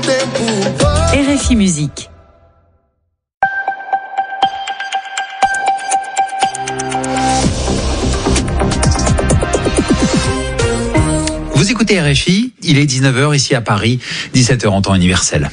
RFI Musique. Vous écoutez RFI, il est 19h ici à Paris, 17h en temps universel.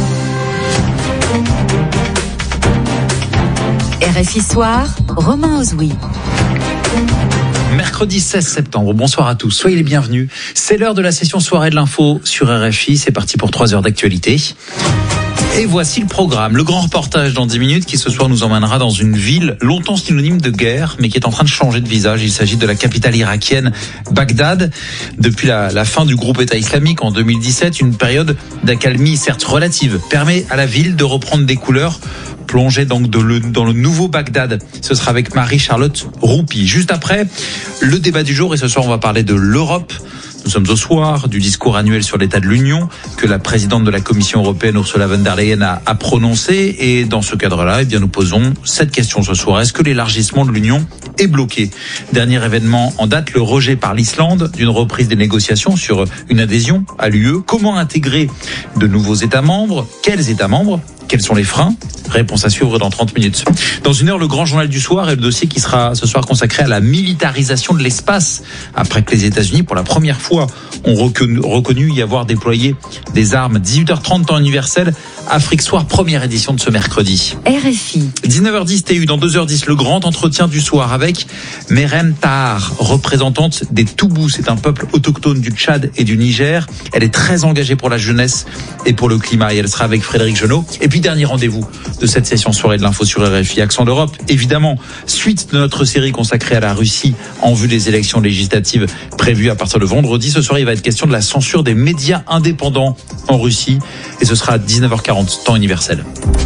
RFI Soir, Romain Ozoui. Mercredi 16 septembre, bonsoir à tous, soyez les bienvenus. C'est l'heure de la session soirée de l'info sur RFI, c'est parti pour 3 heures d'actualité. Et voici le programme, le grand reportage dans 10 minutes qui ce soir nous emmènera dans une ville longtemps synonyme de guerre, mais qui est en train de changer de visage. Il s'agit de la capitale irakienne, Bagdad. Depuis la fin du groupe État islamique en 2017, une période d'accalmie certes relative permet à la ville de reprendre des couleurs. Plongée donc dans le nouveau Bagdad. Ce sera avec Marie-Charlotte Roupi. Juste après, le débat du jour, et ce soir on va parler de l'Europe. Nous sommes au soir du discours annuel sur l'état de l'Union que la présidente de la Commission européenne, Ursula von der Leyen, a prononcé. Et dans ce cadre-là, nous posons cette question ce soir. Est-ce que l'élargissement de l'Union est bloqué ? Dernier événement en date, le rejet par l'Islande d'une reprise des négociations sur une adhésion à l'UE. Comment intégrer de nouveaux États membres ? Quels États membres ? Quels sont les freins ? Réponse à suivre dans 30 minutes. Dans une heure, le grand journal du soir et le dossier qui sera ce soir consacré à la militarisation de l'espace. Après que les États-Unis, pour la première fois, ont reconnu y avoir déployé des armes. 18h30 temps universel, Afrique Soir, première édition de ce mercredi. RFI. 19h10 TU, dans 2h10, le grand entretien du soir avec Merem Tahar, représentante des Toubous. C'est un peuple autochtone du Tchad et du Niger. Elle est très engagée pour la jeunesse et pour le climat. Et elle sera avec Frédéric Genot. Et puis dernier rendez-vous de cette session soirée de l'info sur RFI, Accent d'Europe. Évidemment, suite de notre série consacrée à la Russie en vue des élections législatives prévues à partir de vendredi. Ce soir, il va être question de la censure des médias indépendants en Russie. Et ce sera à 19h40, temps universel.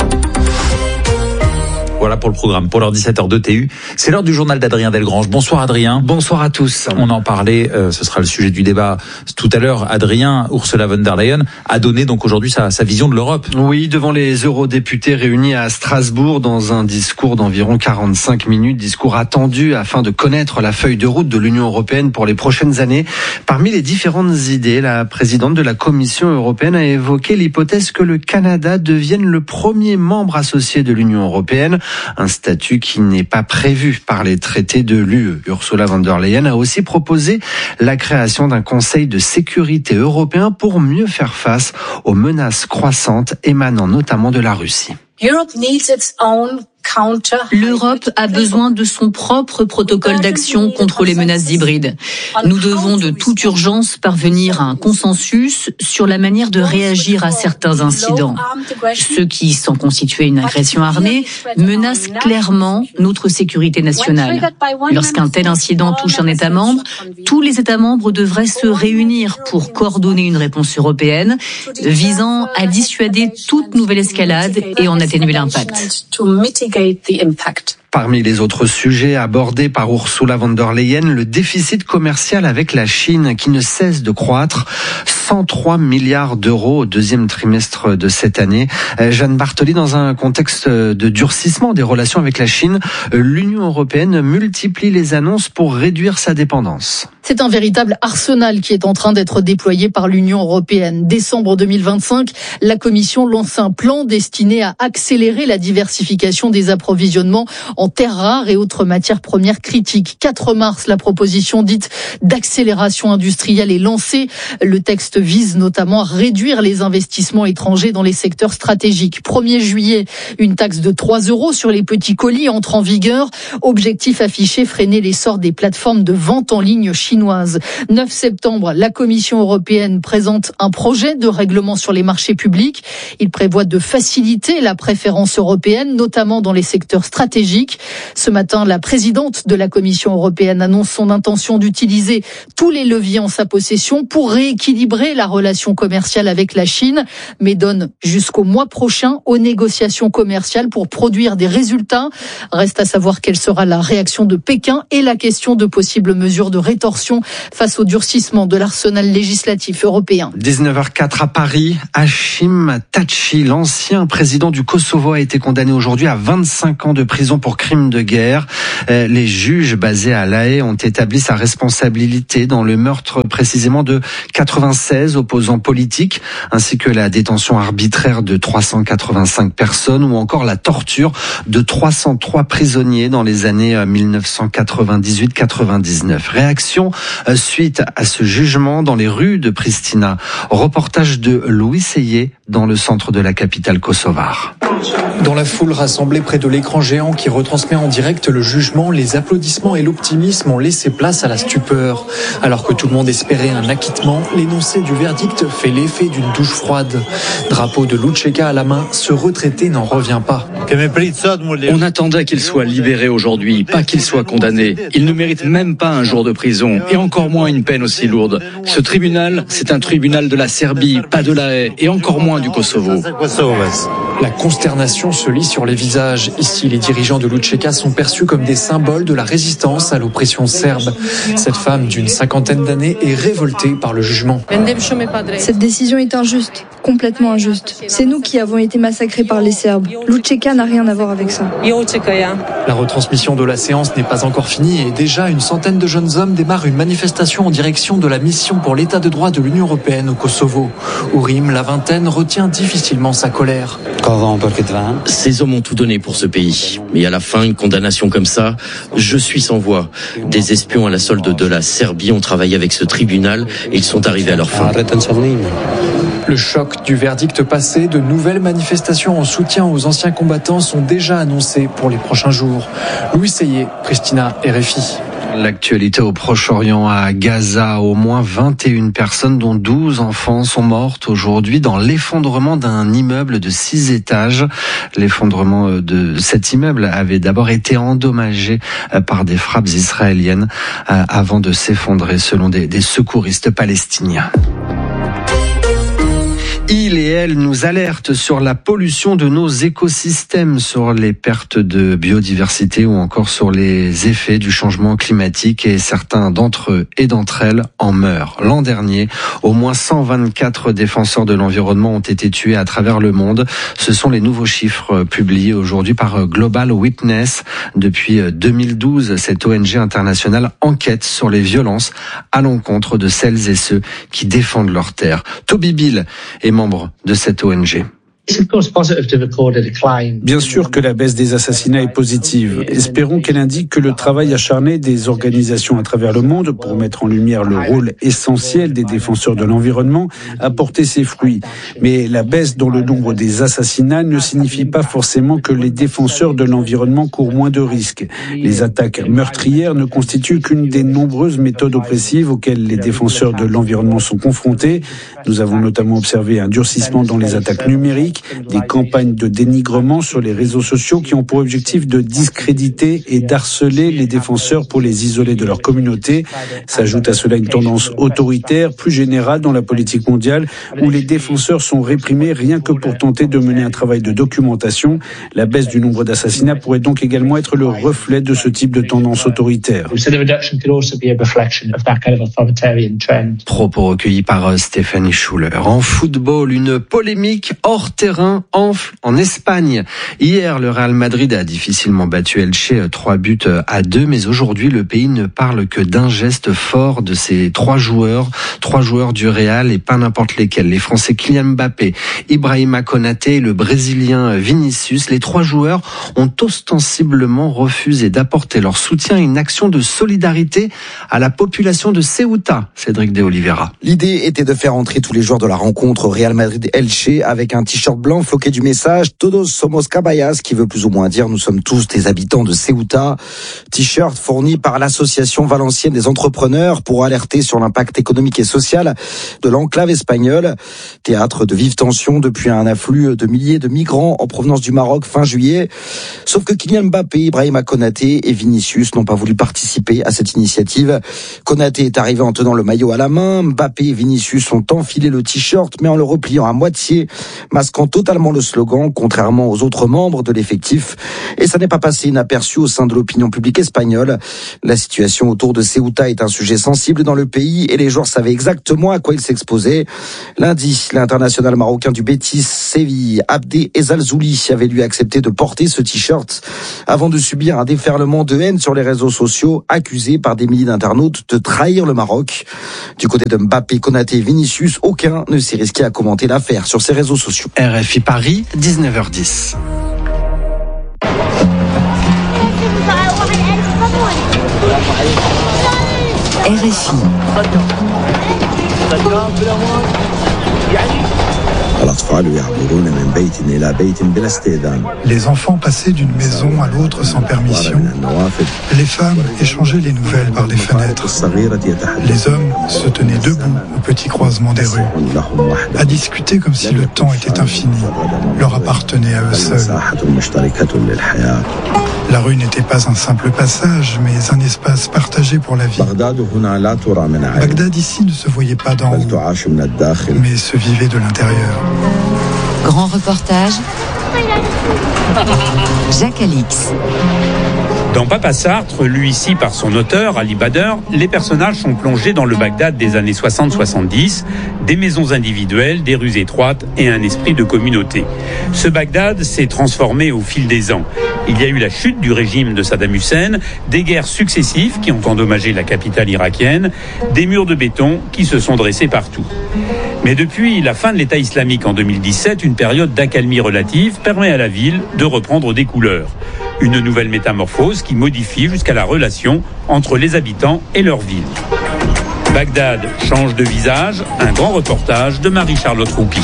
Voilà pour le programme. Pour l'heure 17h de TU, c'est l'heure du journal d'Adrien Delgrange. Bonsoir Adrien. Bonsoir à tous. On en parlait, ce sera le sujet du débat tout à l'heure. Adrien, Ursula von der Leyen a donné donc aujourd'hui sa vision de l'Europe. Oui, devant les eurodéputés réunis à Strasbourg dans un discours d'environ 45 minutes, discours attendu afin de connaître la feuille de route de l'Union européenne pour les prochaines années. Parmi les différentes idées, la présidente de la Commission européenne a évoqué l'hypothèse que le Canada devienne le premier membre associé de l'Union européenne. Un statut qui n'est pas prévu par les traités de l'UE. Ursula von der Leyen a aussi proposé la création d'un Conseil de sécurité européen pour mieux faire face aux menaces croissantes émanant notamment de la Russie. L'Europe a besoin de son propre protocole d'action contre les menaces hybrides. Nous devons de toute urgence parvenir à un consensus sur la manière de réagir à certains incidents. Ceux qui, sans constituer une agression armée, menacent clairement notre sécurité nationale. Lorsqu'un tel incident touche un État membre, tous les États membres devraient se réunir pour coordonner une réponse européenne visant à dissuader toute nouvelle escalade et en atténuer l'impact. Parmi les autres sujets abordés par Ursula von der Leyen, le déficit commercial avec la Chine qui ne cesse de croître. 103 milliards d'euros au deuxième trimestre de cette année. Jeanne Bartoli, dans un contexte de durcissement des relations avec la Chine, l'Union européenne multiplie les annonces pour réduire sa dépendance. C'est un véritable arsenal qui est en train d'être déployé par l'Union européenne. Décembre 2025, la Commission lance un plan destiné à accélérer la diversification des approvisionnements en terres rares et autres matières premières critiques. 4 mars, la proposition dite d'accélération industrielle est lancée. Le texte vise notamment à réduire les investissements étrangers dans les secteurs stratégiques. 1er juillet, une taxe de 3 € sur les petits colis entre en vigueur. Objectif affiché, freiner l'essor des plateformes de vente en ligne chinoises. 9 septembre, la Commission européenne présente un projet de règlement sur les marchés publics. Il prévoit de faciliter la préférence européenne, notamment dans les secteurs stratégiques. Ce matin, la présidente de la Commission européenne annonce son intention d'utiliser tous les leviers en sa possession pour rééquilibrer la relation commerciale avec la Chine, mais donne jusqu'au mois prochain aux négociations commerciales pour produire des résultats. Reste à savoir quelle sera la réaction de Pékin et la question de possibles mesures de rétorsion abstention face au durcissement de l'arsenal législatif européen. 19h04 à Paris, Hashim Thaçi, l'ancien président du Kosovo, a été condamné aujourd'hui à 25 ans de prison pour crimes de guerre. Les juges basés à La Haye ont établi sa responsabilité dans le meurtre précisément de 96 opposants politiques, ainsi que la détention arbitraire de 385 personnes ou encore la torture de 303 prisonniers dans les années 1998-99. Réaction suite à ce jugement dans les rues de Pristina. Reportage de Louis Seyé dans le centre de la capitale kosovare. Dans la foule rassemblée près de l'écran géant qui retransmet en direct le jugement, les applaudissements et l'optimisme ont laissé place à la stupeur. Alors que tout le monde espérait un acquittement, l'énoncé du verdict fait l'effet d'une douche froide. Drapeau de Lucheka à la main, ce retraité n'en revient pas. On attendait qu'il soit libéré aujourd'hui, pas qu'il soit condamné. Il ne mérite même pas un jour de prison, et encore moins une peine aussi lourde. Ce tribunal, c'est un tribunal de la Serbie, pas de La Haye, et encore moins du Kosovo. La consternation se lit sur les visages. Ici, les dirigeants de Lucheka sont perçus comme des symboles de la résistance à l'oppression serbe. Cette femme d'une 50aine d'années est révoltée par le jugement. Cette décision est injuste, complètement injuste. C'est nous qui avons été massacrés par les Serbes. Lucheka n'a rien à voir avec ça. La retransmission de la séance n'est pas encore finie et déjà une centaine de jeunes hommes démarrent une manifestation en direction de la mission pour l'état de droit de l'Union européenne au Kosovo. Ourim, la vingtaine, retient difficilement sa colère. Ces hommes ont tout donné pour ce pays. Mais à la fin, une condamnation comme ça, je suis sans voix. Des espions à la solde de la Serbie ont travaillé avec ce tribunal et ils sont arrivés à leur fin. Le choc du verdict passé, de nouvelles manifestations en soutien aux anciens combattants sont déjà annoncées pour les prochains jours. Louis Seyé, Pristina, RFI. L'actualité au Proche-Orient, à Gaza, au moins 21 personnes, dont 12 enfants, sont mortes aujourd'hui dans l'effondrement d'un immeuble de 6 étages. L'effondrement de cet immeuble avait d'abord été endommagé par des frappes israéliennes avant de s'effondrer, selon des secouristes palestiniens. Il et elle nous alertent sur la pollution de nos écosystèmes, sur les pertes de biodiversité ou encore sur les effets du changement climatique, et certains d'entre eux et d'entre elles en meurent. L'an dernier, au moins 124 défenseurs de l'environnement ont été tués à travers le monde. Ce sont les nouveaux chiffres publiés aujourd'hui par Global Witness. Depuis 2012, cette ONG internationale enquête sur les violences à l'encontre de celles et ceux qui défendent leur terre. Toby Bill est membre de cette ONG. Bien sûr que la baisse des assassinats est positive. Espérons qu'elle indique que le travail acharné des organisations à travers le monde pour mettre en lumière le rôle essentiel des défenseurs de l'environnement a porté ses fruits. Mais la baisse dans le nombre des assassinats ne signifie pas forcément que les défenseurs de l'environnement courent moins de risques. Les attaques meurtrières ne constituent qu'une des nombreuses méthodes oppressives auxquelles les défenseurs de l'environnement sont confrontés. Nous avons notamment observé un durcissement dans les attaques numériques, des campagnes de dénigrement sur les réseaux sociaux qui ont pour objectif de discréditer et d'harceler les défenseurs pour les isoler de leur communauté. S'ajoute à cela une tendance autoritaire plus générale dans la politique mondiale où les défenseurs sont réprimés rien que pour tenter de mener un travail de documentation. La baisse du nombre d'assassinats pourrait donc également être le reflet de ce type de tendance autoritaire. Propos recueillis par Stéphanie Schuller. En football, une polémique hors terrain enfle en Espagne. Hier, le Real Madrid a difficilement battu Elche 3-2, mais aujourd'hui, le pays ne parle que d'un geste fort de ces trois joueurs du Real, et pas n'importe lesquels. Les Français Kylian Mbappé, Ibrahima Konaté et le Brésilien Vinicius. Les trois joueurs ont ostensiblement refusé d'apporter leur soutien à une action de solidarité à la population de Ceuta. Cédric de Oliveira. L'idée était de faire entrer tous les joueurs de la rencontre Real Madrid-Elche avec un t-shirt blanc floqué du message Todos somos Cabayas, qui veut plus ou moins dire nous sommes tous des habitants de Ceuta. T-shirt fourni par l'association valencienne des entrepreneurs pour alerter sur l'impact économique et social de l'enclave espagnole. Théâtre de vives tensions depuis un afflux de milliers de migrants en provenance du Maroc fin juillet. Sauf que Kylian Mbappé, Ibrahima Konaté et Vinicius n'ont pas voulu participer à cette initiative. Konaté est arrivé en tenant le maillot à la main. Mbappé et Vinicius ont enfilé le t-shirt mais en le repliant à moitié, masquant masquant totalement le slogan, contrairement aux autres membres de l'effectif. Et ça n'est pas passé inaperçu au sein de l'opinion publique espagnole. La situation autour de Ceuta est un sujet sensible dans le pays et les joueurs savaient exactement à quoi ils s'exposaient. Lundi, l'international marocain du Betis Séville, Abdé Ezalzouli, avait lui accepté de porter ce t-shirt avant de subir un déferlement de haine sur les réseaux sociaux, accusé par des milliers d'internautes de trahir le Maroc. Du côté de Mbappé, Konaté et Vinicius, aucun ne s'est risqué à commenter l'affaire sur ses réseaux sociaux. RFI Paris, 19h10. RFI. Les enfants passaient d'une maison à l'autre sans permission. Les femmes échangeaient les nouvelles par les fenêtres. Les hommes se tenaient debout au petit croisement des rues, à discuter comme si le temps était infini, leur appartenait à eux seuls. La rue n'était pas un simple passage, mais un espace partagé pour la vie. Bagdad ici ne se voyait pas d'en haut, mais se vivait de l'intérieur. Grand reportage, Jacques Alix. Dans Papa Sartre, lu ici par son auteur, Ali Bader, les personnages sont plongés dans le Bagdad des années 60-70, des maisons individuelles, des rues étroites et un esprit de communauté. Ce Bagdad s'est transformé au fil des ans. Il y a eu la chute du régime de Saddam Hussein, des guerres successives qui ont endommagé la capitale irakienne, des murs de béton qui se sont dressés partout. Mais depuis la fin de l'État islamique en 2017, une période d'accalmie relative permet à la ville de reprendre des couleurs. Une nouvelle métamorphose qui modifie jusqu'à la relation entre les habitants et leur ville. Bagdad change de visage, un grand reportage de Marie-Charlotte Roupi.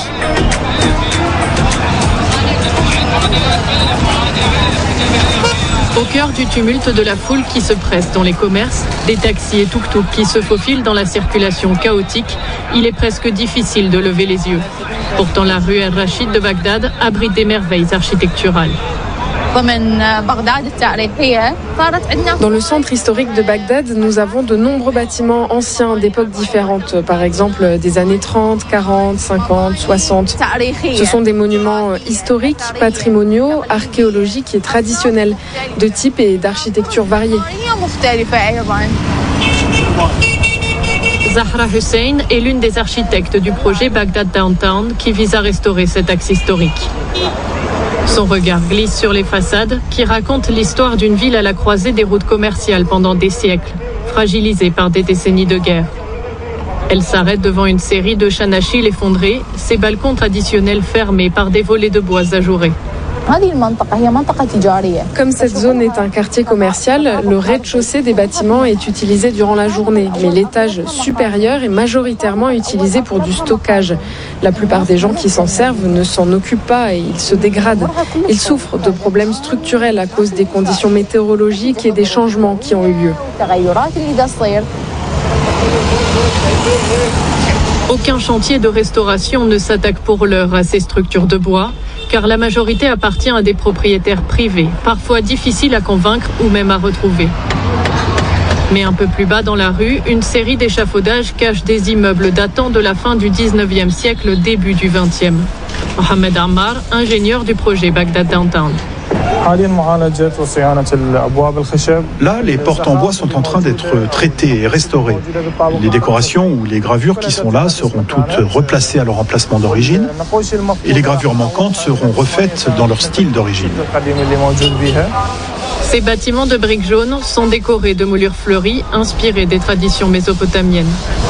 Au cœur du tumulte de la foule qui se presse dans les commerces, des taxis et tuk-tuk qui se faufilent dans la circulation chaotique, il est presque difficile de lever les yeux. Pourtant, la rue El-Rachid de Bagdad abrite des merveilles architecturales. Dans le centre historique de Bagdad, nous avons de nombreux bâtiments anciens d'époques différentes, par exemple des années 30, 40, 50, 60. Ce sont des monuments historiques, patrimoniaux, archéologiques et traditionnels, de type et d'architecture variés. Zahra Hussein est l'une des architectes du projet Bagdad Downtown qui vise à restaurer cet axe historique. Son regard glisse sur les façades qui racontent l'histoire d'une ville à la croisée des routes commerciales pendant des siècles, fragilisée par des décennies de guerre. Elle s'arrête devant une série de chanachils effondrés, ses balcons traditionnels fermés par des volets de bois ajourés. Comme cette zone est un quartier commercial, le rez-de-chaussée des bâtiments est utilisé durant la journée, mais l'étage supérieur est majoritairement utilisé pour du stockage. La plupart des gens qui s'en servent ne s'en occupent pas et ils se dégradent. Ils souffrent de problèmes structurels à cause des conditions météorologiques et des changements qui ont eu lieu. Aucun chantier de restauration ne s'attaque pour l'heure à ces structures de bois, car la majorité appartient à des propriétaires privés, parfois difficiles à convaincre ou même à retrouver. Mais un peu plus bas dans la rue, une série d'échafaudages cache des immeubles datant de la fin du 19e siècle, début du 20e. Mohamed Ammar, ingénieur du projet Bagdad Downtown. Là, les portes en bois sont en train d'être traitées et restaurées. Les décorations ou les gravures qui sont là seront toutes replacées à leur emplacement d'origine et les gravures manquantes seront refaites dans leur style d'origine. Ces bâtiments de briques jaunes sont décorés de moulures fleuries inspirées des traditions mésopotamiennes.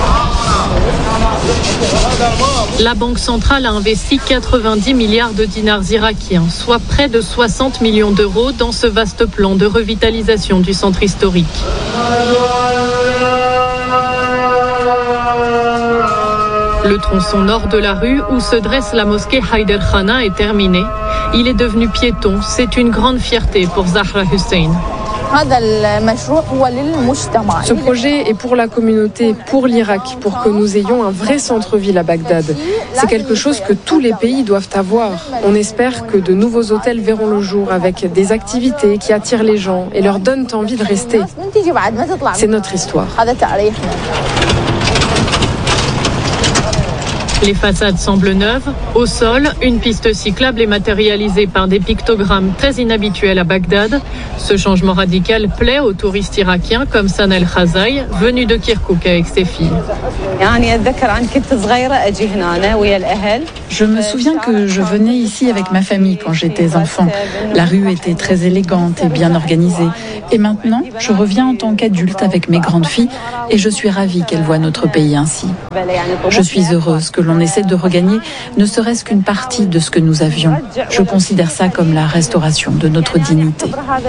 La Banque centrale a investi 90 milliards de dinars irakiens, soit près de 60 millions d'euros dans ce vaste plan de revitalisation du centre historique. Le tronçon nord de la rue où se dresse la mosquée Haider Khana est terminé. Il est devenu piéton. C'est une grande fierté pour Zahra Hussein. Ce projet est pour la communauté, pour l'Irak, pour que nous ayons un vrai centre-ville à Bagdad. C'est quelque chose que tous les pays doivent avoir. On espère que de nouveaux hôtels verront le jour avec des activités qui attirent les gens et leur donnent envie de rester. C'est notre histoire. Les façades semblent neuves. Au sol, une piste cyclable est matérialisée par des pictogrammes très inhabituels à Bagdad. Ce changement radical plaît aux touristes irakiens comme Sanel Khazaï, venu de Kirkouk avec ses filles. Je me souviens que je venais ici avec ma famille quand j'étais enfant. La rue était très élégante et bien organisée. Et maintenant, je reviens en tant qu'adulte avec mes grandes filles et je suis ravie qu'elles voient notre pays ainsi. Je suis heureuse que l'on essaie de regagner ne serait-ce qu'une partie de ce que nous avions. Je considère ça comme la restauration de notre dignité.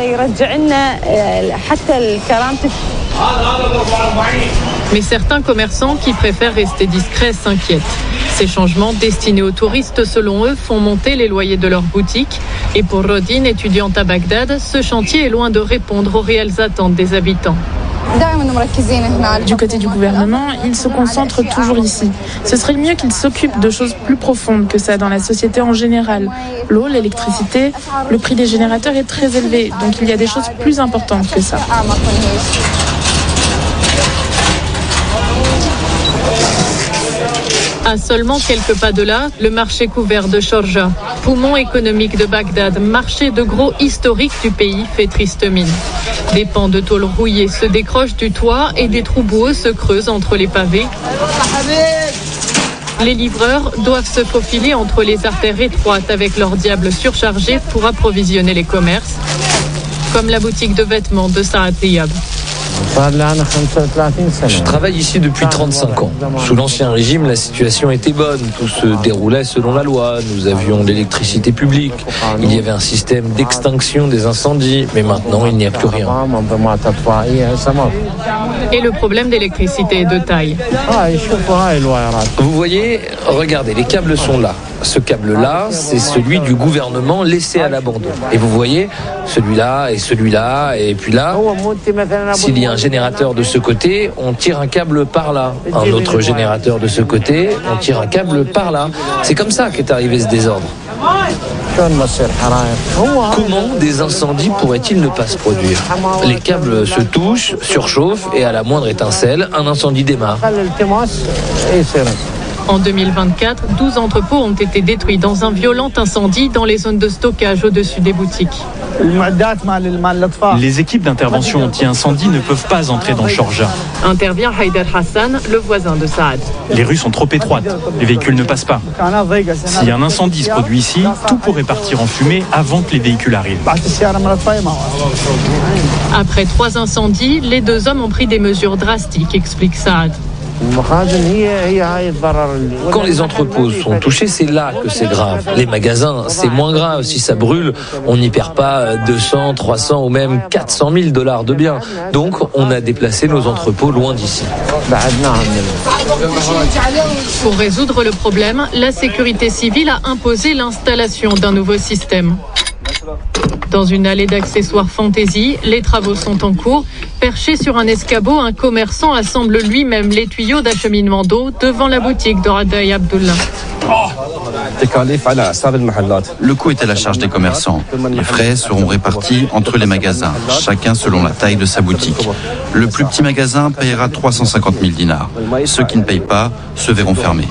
Mais certains commerçants qui préfèrent rester discrets s'inquiètent. Ces changements destinés aux touristes, selon eux, font monter les loyers de leurs boutiques. Et pour Rodine, étudiante à Bagdad, ce chantier est loin de répondre aux réelles attentes des habitants. Du côté du gouvernement, ils se concentrent toujours ici. Ce serait mieux qu'ils s'occupent de choses plus profondes que ça dans la société en général. L'eau, l'électricité, le prix des générateurs est très élevé, donc il y a des choses plus importantes que ça. À seulement quelques pas de là, le marché couvert de Sharjah, poumon économique de Bagdad, marché de gros historique du pays, fait triste mine. Des pans de tôle rouillés se décrochent du toit et des trous boueux se creusent entre les pavés. Les livreurs doivent se faufiler entre les artères étroites avec leurs diables surchargés pour approvisionner les commerces, comme la boutique de vêtements de Saad Diab. Je travaille ici depuis 35 ans. Sous l'Ancien Régime, la situation était bonne. Tout se déroulait selon la loi. Nous avions l'électricité publique. Il y avait un système d'extinction des incendies. Mais maintenant, il n'y a plus rien. Et le problème d'électricité est de taille. Vous voyez, regardez, les câbles sont là. Ce câble-là, c'est celui du gouvernement laissé à l'abandon. Et vous voyez, celui-là, et puis là, s'il y a un générateur de ce côté, on tire un câble par là. Un autre générateur de ce côté, on tire un câble par là. C'est comme ça qu'est arrivé ce désordre. Comment des incendies pourraient-ils ne pas se produire ? Les câbles se touchent, surchauffent et à la moindre étincelle, un incendie démarre. En 2024, 12 entrepôts ont été détruits dans un violent incendie dans les zones de stockage au-dessus des boutiques. Les équipes d'intervention anti-incendie ne peuvent pas entrer dans Sharjah. Intervient Haider Hassan, le voisin de Saad. Les rues sont trop étroites, les véhicules ne passent pas. Si un incendie se produit ici, tout pourrait partir en fumée avant que les véhicules arrivent. Après 3 incendies, les 2 hommes ont pris des mesures drastiques, explique Saad. Quand les entrepôts sont touchés, c'est là que c'est grave. Les magasins, c'est moins grave. Si ça brûle, on n'y perd pas 200, 300 ou même 400 000 $ de biens. Donc, on a déplacé nos entrepôts loin d'ici. Pour résoudre le problème, la sécurité civile a imposé l'installation d'un nouveau système. Dans une allée d'accessoires fantaisie, les travaux sont en cours. Perché sur un escabeau, un commerçant assemble lui-même les tuyaux d'acheminement d'eau devant la boutique de Radaï Abdullah. Le coût est à la charge des commerçants. Les frais seront répartis entre les magasins, chacun selon la taille de sa boutique. Le plus petit magasin payera 350 000 dinars. Ceux qui ne payent pas se verront fermés.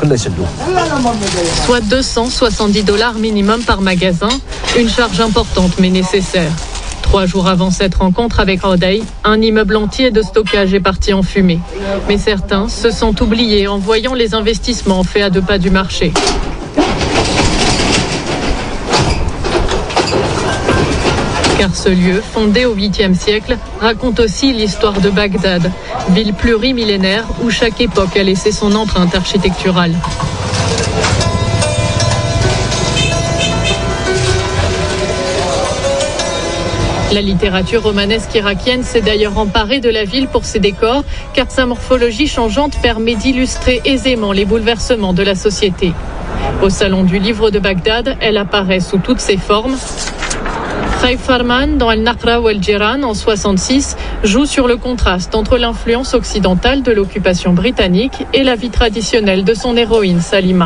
Soit 270 $ minimum par magasin, une charge importante mais nécessaire. 3 jours avant cette rencontre avec Radaï, un immeuble entier de stockage est parti en fumée. Mais certains se sont oubliés en voyant les investissements faits à 2 pas du marché. Car ce lieu, fondé au 8e siècle, raconte aussi l'histoire de Bagdad, ville plurimillénaire où chaque époque a laissé son empreinte architecturale. La littérature romanesque irakienne s'est d'ailleurs emparée de la ville pour ses décors, car sa morphologie changeante permet d'illustrer aisément les bouleversements de la société. Au Salon du Livre de Bagdad, elle apparaît sous toutes ses formes. Khaïf Farman, dans Al-Naqra ou Al-Jiran, en 1966, joue sur le contraste entre l'influence occidentale de l'occupation britannique et la vie traditionnelle de son héroïne Salima.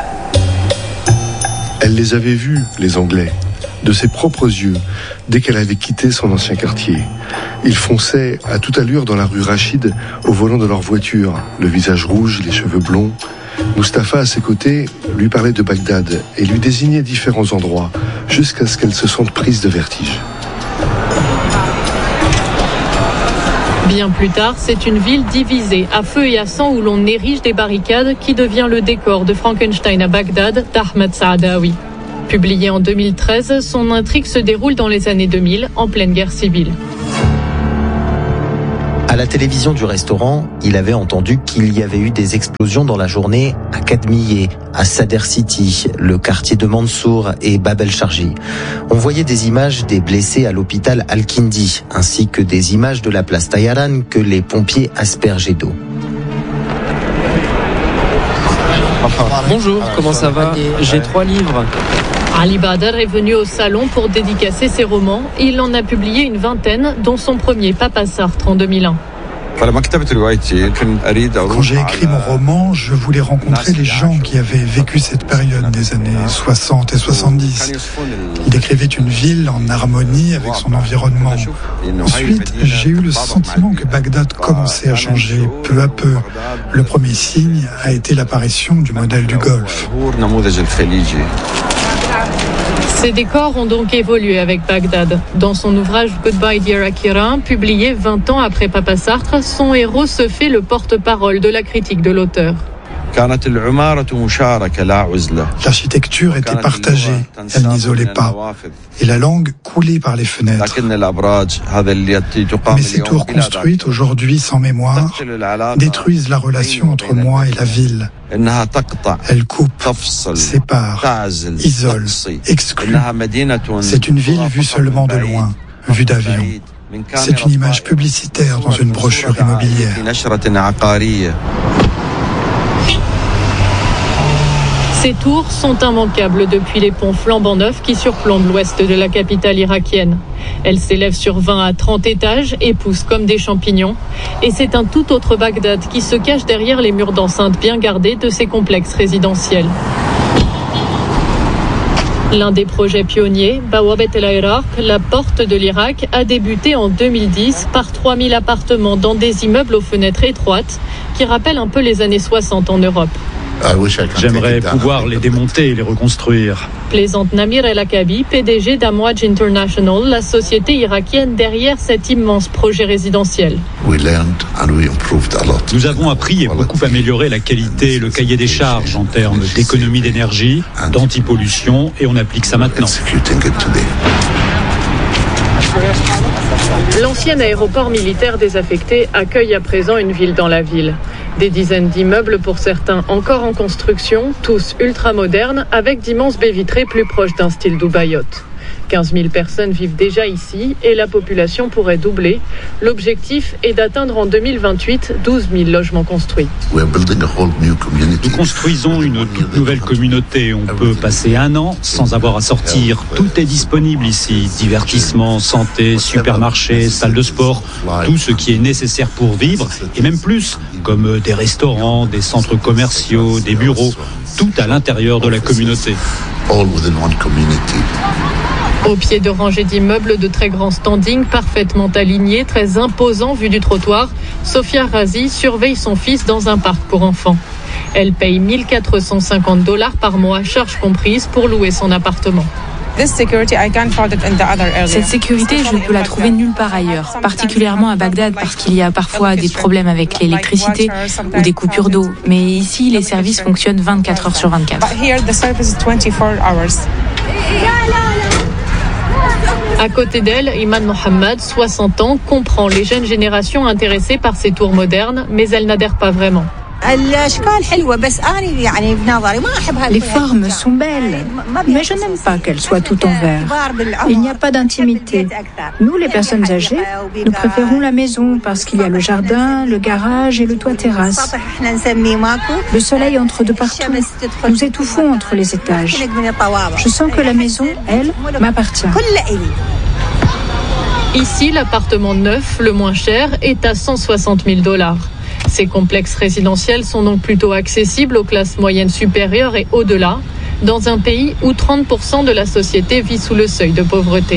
Elle les avait vus, les Anglais, de ses propres yeux, dès qu'elle avait quitté son ancien quartier. Ils fonçaient à toute allure dans la rue Rachid au volant de leur voiture, le visage rouge, les cheveux blonds. Mustapha, à ses côtés, lui parlait de Bagdad et lui désignait différents endroits jusqu'à ce qu'elle se sente prise de vertige. Bien plus tard, c'est une ville divisée, à feu et à sang, où l'on érige des barricades qui devient le décor de Frankenstein à Bagdad d'Ahmed Saadawi. Publié en 2013, son intrigue se déroule dans les années 2000, en pleine guerre civile. À la télévision du restaurant, il avait entendu qu'il y avait eu des explosions dans la journée à Kadmiye, à Sadr City, le quartier de Mansour et Bab el-Sharji. On voyait des images des blessés à l'hôpital Al-Kindi, ainsi que des images de la place Tayaran que les pompiers aspergeaient d'eau. Bonjour, comment ça va? J'ai 3 livres. Ali Badr est venu au salon pour dédicacer ses romans. Il en a publié une vingtaine, dont son premier Papa Sartre en 2001. Quand j'ai écrit mon roman, je voulais rencontrer les gens qui avaient vécu cette période des années 60 et 70. Il décrivait une ville en harmonie avec son environnement. Ensuite, j'ai eu le sentiment que Bagdad commençait à changer peu à peu. Le premier signe a été l'apparition du modèle du Golfe. Ces décors ont donc évolué avec Bagdad. Dans son ouvrage Goodbye Dear Akira, publié 20 ans après Papa Sartre, son héros se fait le porte-parole de la critique de l'auteur. L'architecture était partagée, elle n'isolait pas, et la langue coulait par les fenêtres. Mais ces tours construites aujourd'hui sans mémoire détruisent la relation entre moi et la ville. Elles coupent, séparent, isolent, excluent. C'est une ville vue seulement de loin, vue d'avion. C'est une image publicitaire dans une brochure immobilière. Ces tours sont immanquables depuis les ponts flambant neufs qui surplombent l'ouest de la capitale irakienne. Elles s'élèvent sur 20 à 30 étages et poussent comme des champignons. Et c'est un tout autre Bagdad qui se cache derrière les murs d'enceinte bien gardés de ces complexes résidentiels. L'un des projets pionniers, Bawabet el-Iraq, la porte de l'Irak, a débuté en 2010 par 3000 appartements dans des immeubles aux fenêtres étroites qui rappellent un peu les années 60 en Europe. J'aimerais pouvoir les démonter et les reconstruire. Plaisante Namir El Akabi, PDG d'Amwaj International, la société irakienne derrière cet immense projet résidentiel. Nous avons appris et beaucoup amélioré la qualité et le cahier des charges en termes d'économie d'énergie, d'antipollution, et on applique ça maintenant. L'ancien aéroport militaire désaffecté accueille à présent une ville dans la ville. Des dizaines d'immeubles pour certains encore en construction, tous ultra-modernes, avec d'immenses baies vitrées plus proches d'un style dubaïote. 15 000 personnes vivent déjà ici et la population pourrait doubler. L'objectif est d'atteindre en 2028 12 000 logements construits. Nous construisons une toute nouvelle communauté. On peut passer 1 an sans avoir à sortir. Tout est disponible ici. Divertissement, santé, supermarché, salle de sport, tout ce qui est nécessaire pour vivre et même plus, comme des restaurants, des centres commerciaux, des bureaux, tout à l'intérieur de la communauté. Au pied de rangées d'immeubles de très grand standing, parfaitement alignés, très imposants vu du trottoir, Sofia Razi surveille son fils dans un parc pour enfants. Elle paye $1 450 par mois, charges comprises, pour louer son appartement. Cette sécurité, je ne peux la trouver nulle part ailleurs, particulièrement à Bagdad parce qu'il y a parfois des problèmes avec l'électricité ou des coupures d'eau. Mais ici, les services fonctionnent 24 heures sur 24. À côté d'elle, Iman Mohammed, 60 ans, comprend les jeunes générations intéressées par ces tours modernes, mais elle n'adhère pas vraiment. Les formes sont belles, mais je n'aime pas qu'elles soient toutes en verre. Il n'y a pas d'intimité. Nous, les personnes âgées, nous préférons la maison parce qu'il y a le jardin, le garage et le toit terrasse. Le soleil entre de partout. Nous étouffons entre les étages. Je sens que la maison, elle, m'appartient. Ici, l'appartement neuf, le moins cher, est à $160 000. Ces complexes résidentiels sont donc plutôt accessibles aux classes moyennes supérieures et au-delà, dans un pays où 30% de la société vit sous le seuil de pauvreté.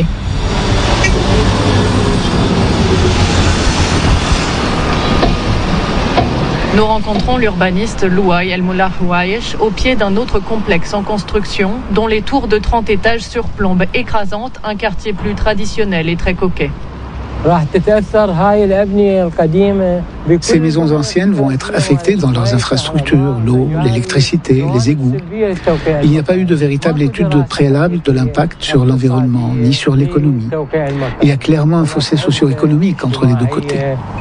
Nous rencontrons l'urbaniste Louaï El Moula Houaïch au pied d'un autre complexe en construction dont les tours de 30 étages surplombent écrasantes un quartier plus traditionnel et très coquet. Ces maisons anciennes vont être affectées dans leurs infrastructures, l'eau, l'électricité, les égouts. Il n'y a pas eu de véritable étude préalable de l'impact sur l'environnement, ni sur l'économie. Il y a clairement un fossé socio-économique entre les deux côtés.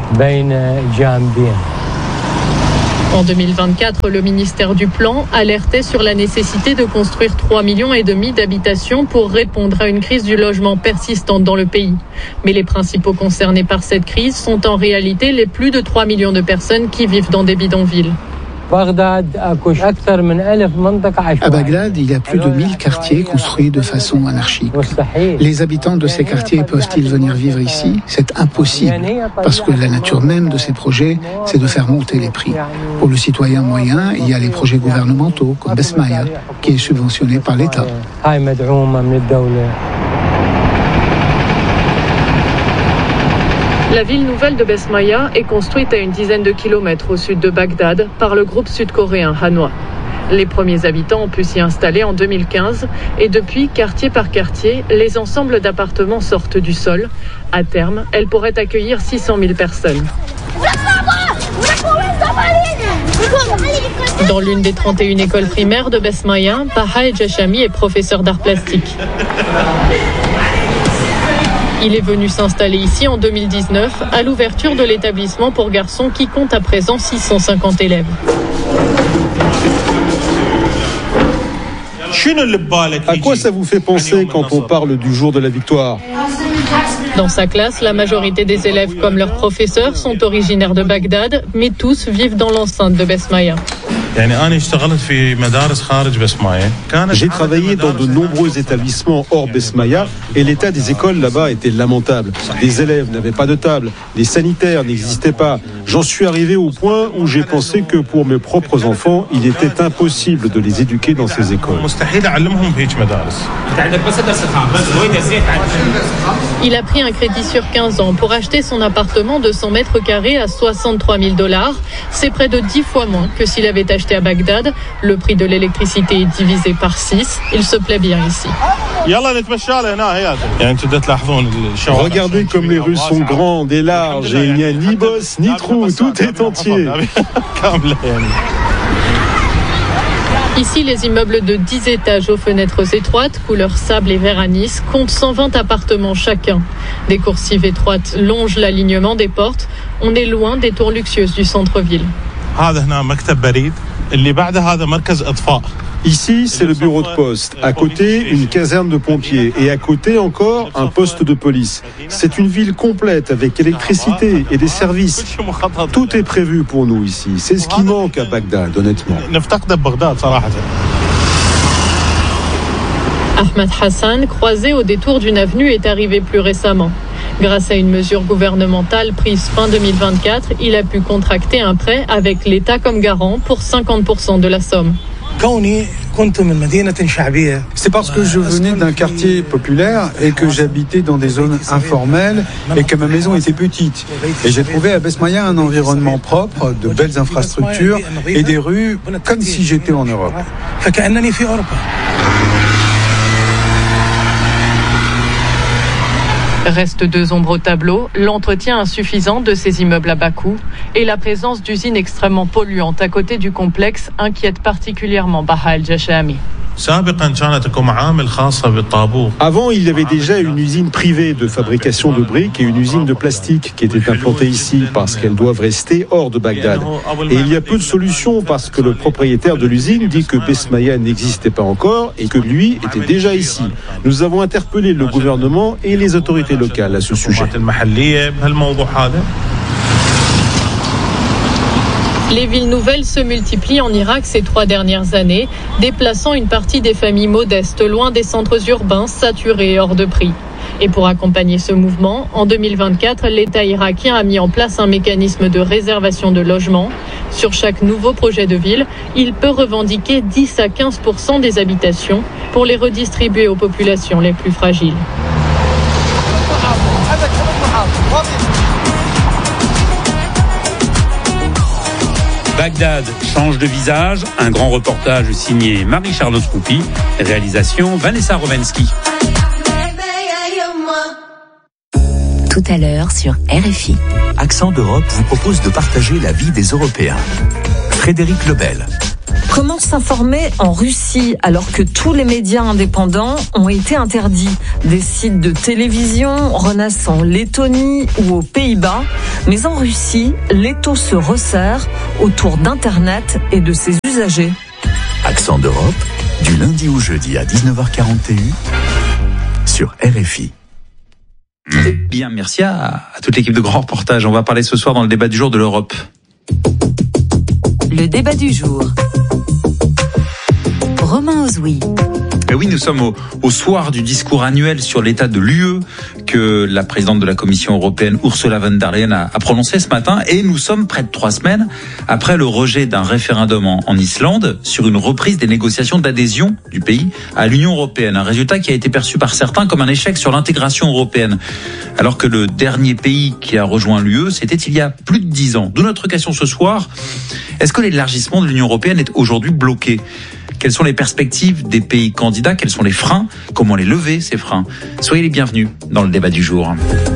En 2024, le ministère du Plan alertait sur la nécessité de construire 3,5 millions d'habitations pour répondre à une crise du logement persistante dans le pays. Mais les principaux concernés par cette crise sont en réalité les plus de 3 millions de personnes qui vivent dans des bidonvilles. À Bagdad, il y a plus de 1000 quartiers construits de façon anarchique. Les habitants de ces quartiers peuvent-ils venir vivre ici? C'est impossible, parce que la nature même de ces projets, c'est de faire monter les prix. Pour le citoyen moyen, il y a les projets gouvernementaux, comme Besmaya, qui est subventionné par l'État. La ville nouvelle de Besmaya est construite à une dizaine de kilomètres au sud de Bagdad par le groupe sud-coréen Hanwha. Les premiers habitants ont pu s'y installer en 2015 et depuis, quartier par quartier, les ensembles d'appartements sortent du sol. À terme, elles pourraient accueillir 600 000 personnes. Dans l'une des 31 écoles primaires de Besmaya, Baha Jashami est professeur d'art plastique. Il est venu s'installer ici en 2019 à l'ouverture de l'établissement pour garçons qui compte à présent 650 élèves. À quoi ça vous fait penser quand on parle du jour de la victoire? Dans sa classe, la majorité des élèves comme leurs professeurs sont originaires de Bagdad, mais tous vivent dans l'enceinte de Besmaya. J'ai travaillé dans de nombreux établissements hors Besmaya et l'état des écoles là-bas était lamentable. Les élèves n'avaient pas de table, les sanitaires n'existaient pas. J'en suis arrivé au point où j'ai pensé que pour mes propres enfants, il était impossible de les éduquer dans ces écoles. Il a pris un crédit sur 15 ans pour acheter son appartement de 100 mètres carrés à $63 000. C'est près de 10 fois moins que s'il avait acheté à Bagdad. Le prix de l'électricité est divisé par 6. Il se plaît bien ici. Regardez comme les rues sont grandes et larges et il n'y a ni bosse ni trou, tout est entier. Ici, les immeubles de 10 étages aux fenêtres étroites, couleur sable et vert anis, comptent 120 appartements chacun. Des coursives étroites longent l'alignement des portes. On est loin des tours luxueuses du centre-ville. Ici, c'est le bureau de poste. À côté, une caserne de pompiers. Et à côté encore, un poste de police. C'est une ville complète avec électricité et des services. Tout est prévu pour nous ici. C'est ce qui manque à Bagdad, honnêtement. Ahmed Hassan, croisé au détour d'une avenue, est arrivé plus récemment. Grâce à une mesure gouvernementale prise fin 2024, il a pu contracter un prêt avec l'État comme garant pour 50% de la somme. C'est parce que je venais d'un quartier populaire et que j'habitais dans des zones informelles et que ma maison était petite. Et j'ai trouvé à Besmaya un environnement propre, de belles infrastructures et des rues comme si j'étais en Europe. Reste 2 ombres au tableau, l'entretien insuffisant de ces immeubles à bas coût et la présence d'usines extrêmement polluantes à côté du complexe inquiète particulièrement Baha El-Jashami. Avant, il y avait déjà une usine privée de fabrication de briques et une usine de plastique qui était implantée ici parce qu'elles doivent rester hors de Bagdad. Et il y a peu de solutions parce que le propriétaire de l'usine dit que Besmaya n'existait pas encore et que lui était déjà ici. Nous avons interpellé le gouvernement et les autorités locales à ce sujet. Les villes nouvelles se multiplient en Irak ces 3 dernières années, déplaçant une partie des familles modestes loin des centres urbains saturés et hors de prix. Et pour accompagner ce mouvement, en 2024, l'État irakien a mis en place un mécanisme de réservation de logements. Sur chaque nouveau projet de ville, il peut revendiquer 10 à 15% des habitations pour les redistribuer aux populations les plus fragiles. Bagdad change de visage. Un grand reportage signé Marie-Charlotte Roupi. Réalisation Vanessa Rovensky. Tout à l'heure sur RFI. Accent d'Europe vous propose de partager la vie des Européens. Frédéric Lebel. Comment s'informer en Russie alors que tous les médias indépendants ont été interdits? Des sites de télévision renaissent en Lettonie ou aux Pays-Bas, mais en Russie, l'étau se resserre autour d'Internet et de ses usagers. Accent d'Europe, du lundi au jeudi à 19h41 sur RFI. Bien, merci à toute l'équipe de Grand Reportage. On va parler ce soir dans le débat du jour de l'Europe. Le débat du jour. Romain Ozoui. Et oui, nous sommes au soir du discours annuel sur l'état de l'UE que la présidente de la Commission européenne, Ursula von der Leyen, a prononcé ce matin. Et nous sommes près de 3 semaines après le rejet d'un référendum en Islande sur une reprise des négociations d'adhésion du pays à l'Union européenne. Un résultat qui a été perçu par certains comme un échec sur l'intégration européenne. Alors que le dernier pays qui a rejoint l'UE, c'était il y a plus de 10 ans. D'où notre question ce soir. Est-ce que l'élargissement de l'Union européenne est aujourd'hui bloqué ? Quelles sont les perspectives des pays candidats? Quels sont les freins? Comment les lever, ces freins? Soyez les bienvenus dans le débat du jour.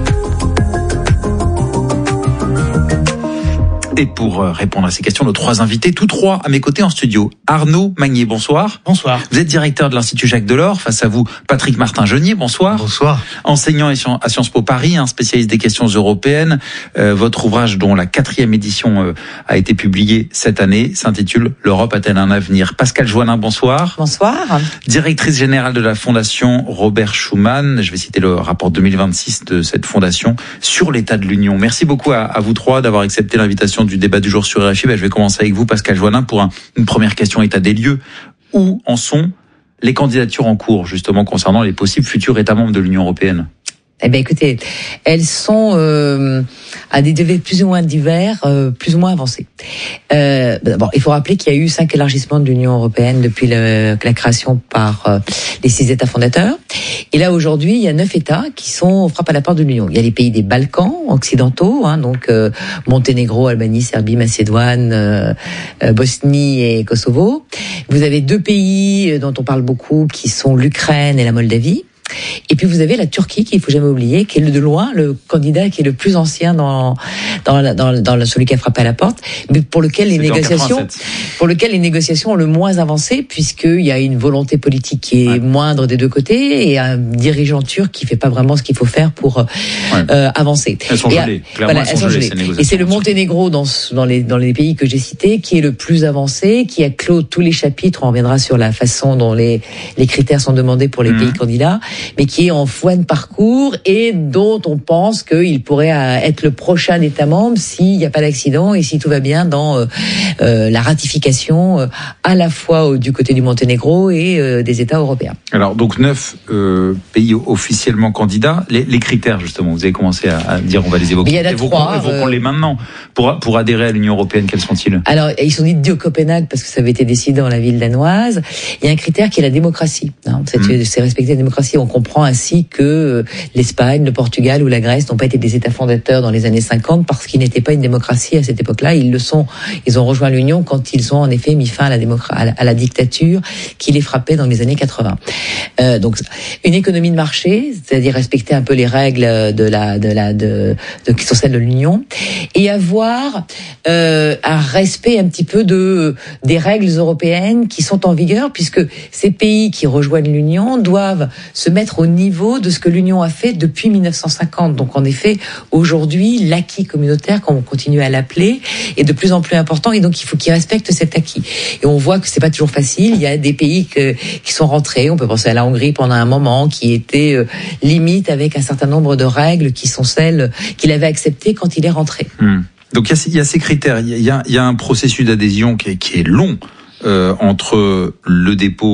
Et pour répondre à ces questions, nos 3 invités, tous 3 à mes côtés en studio. Arnaud Magnier, bonsoir. Bonsoir. Vous êtes directeur de l'Institut Jacques Delors. Face à vous, Patrick Martin-Genier, bonsoir. Bonsoir. Enseignant à Sciences Po Paris, spécialiste des questions européennes. Votre ouvrage, dont la 4e édition a été publiée cette année, s'intitule « L'Europe a-t-elle un avenir ?» Pascale Joannin, bonsoir. Bonsoir. Directrice générale de la Fondation Robert Schuman. Je vais citer le rapport 2026 de cette fondation sur l'état de l'Union. Merci beaucoup à vous 3 d'avoir accepté l'invitation du débat du jour sur RFI. Je vais commencer avec vous, Pascale Joannin, pour une première question état des lieux. Où en sont les candidatures en cours, justement, concernant les possibles futurs États membres de l'Union européenne? Eh bien, écoutez, elles sont à des degrés plus ou moins divers, plus ou moins avancés. D'abord, il faut rappeler qu'il y a eu 5 élargissements de l'Union européenne depuis la création par les 6 États fondateurs. Et là, aujourd'hui, il y a 9 États qui frappent à la porte de l'Union. Il y a les pays des Balkans occidentaux, donc Monténégro, Albanie, Serbie, Macédoine, Bosnie et Kosovo. Vous avez 2 pays dont on parle beaucoup, qui sont l'Ukraine et la Moldavie. Et puis vous avez la Turquie, qu'il faut jamais oublier, qui est de loin le candidat qui est le plus ancien dans celui qui a frappé à la porte, mais pour lequel les négociations ont le moins avancé, puisqu'il y a une volonté politique qui est moindre des 2 côtés et un dirigeant turc qui fait pas vraiment ce qu'il faut faire pour avancer. Elles sont gelées. Clairement, elles sont gelées, ces négociations. Et c'est le Monténégro dans les pays que j'ai cités qui est le plus avancé, qui a clos tous les chapitres. On reviendra sur la façon dont les critères sont demandés pour les pays candidats, mais qui est en voie de parcours et dont on pense qu'il pourrait être le prochain État membre s'il n'y a pas d'accident et si tout va bien dans la ratification à la fois du côté du Monténégro et des États européens. Alors donc 9 pays officiellement candidats. Les critères, justement, vous avez commencé à dire, on va les évoquer. Il y en a 3. Évoquons-les maintenant. Pour adhérer à l'Union européenne, quels sont-ils? Alors, ils sont dits de Copenhague parce que ça avait été décidé dans la ville danoise. Il y a un critère qui est la démocratie. C'est respecter la démocratie. On comprend ainsi que l'Espagne, le Portugal ou la Grèce n'ont pas été des États fondateurs dans les années 50 parce qu'ils n'étaient pas une démocratie à cette époque-là. Ils le sont. Ils ont rejoint l'Union quand ils ont en effet mis fin à la dictature qui les frappait dans les années 80. Donc, une économie de marché, c'est-à-dire respecter un peu les règles qui sont celles de l'Union, et avoir un respect un petit peu des règles européennes qui sont en vigueur, puisque ces pays qui rejoignent l'Union doivent se mettre au niveau de ce que l'Union a fait depuis 1950. Donc en effet, aujourd'hui, l'acquis communautaire, comme on continue à l'appeler, est de plus en plus important, et donc il faut qu'ils respectent cet acquis. Et on voit que c'est pas toujours facile. Il y a des pays qui sont rentrés. On peut penser à la Hongrie pendant un moment, qui était limite avec un certain nombre de règles qui sont celles qu'il avait acceptées quand il est rentré. Donc il y a ces critères. Il y a un processus d'adhésion qui est long entre le dépôt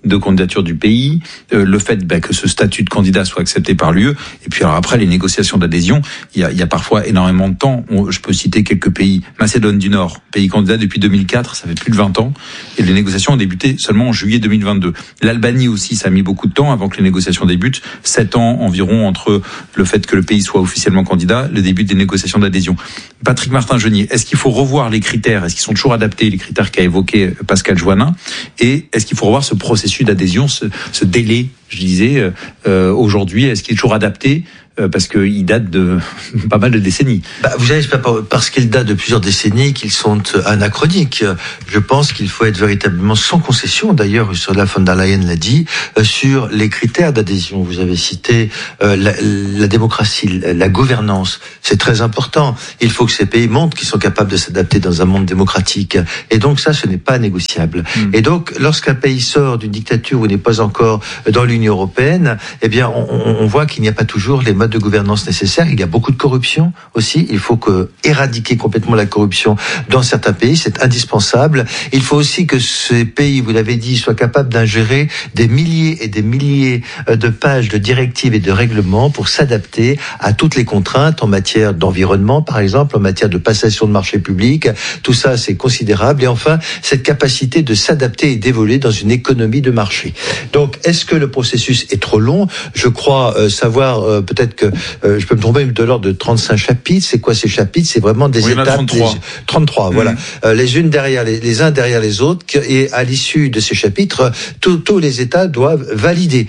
de candidature du pays, le fait que ce statut de candidat soit accepté par l'UE, et puis alors après les négociations d'adhésion, il y a parfois énormément de temps. Je peux citer quelques pays. Macédoine du Nord, pays candidat depuis 2004, ça fait plus de 20 ans, et les négociations ont débuté seulement en juillet 2022. L'Albanie aussi, ça a mis beaucoup de temps avant que les négociations débutent, 7 ans environ entre le fait que le pays soit officiellement candidat, le début des négociations d'adhésion. Patrick Martin-Genier, est-ce qu'il faut revoir les critères? Est-ce qu'ils sont toujours adaptés, les critères qu'a évoqué Pascal Joannin? Et est-ce qu'il faut revoir ce processus d'adhésion, ce délai, je disais, aujourd'hui, est-ce qu'il est toujours adapté? Parce qu'il date de pas mal de décennies. Vous savez, c'est pas parce qu'il date de plusieurs décennies qu'ils sont anachroniques. Je pense qu'il faut être véritablement sans concession. D'ailleurs, Ursula von der Leyen l'a dit, sur les critères d'adhésion. Vous avez cité la démocratie, la gouvernance. C'est très important. Il faut que ces pays montrent qu'ils sont capables de s'adapter dans un monde démocratique. Et donc ça, ce n'est pas négociable. Et donc, lorsqu'un pays sort d'une dictature ou n'est pas encore dans l'Union européenne, eh bien, on voit qu'il n'y a pas toujours les modes de gouvernance nécessaires. Il y a beaucoup de corruption aussi. Il faut éradiquer complètement la corruption dans certains pays. C'est indispensable. Il faut aussi que ces pays, vous l'avez dit, soient capables d'ingérer des milliers et des milliers de pages de directives et de règlements pour s'adapter à toutes les contraintes en matière d'environnement, par exemple, en matière de passation de marchés publics. Tout ça, c'est considérable. Et enfin, cette capacité de s'adapter et d'évoluer dans une économie de marché. Donc, est-ce que le processus est trop long? Je crois savoir peut-être que je peux me tromper, de l'ordre de 35 chapitres. C'est quoi ces chapitres? C'est vraiment des étapes. 33, voilà. Les uns derrière les autres. Et à l'issue de ces chapitres, tous les États doivent valider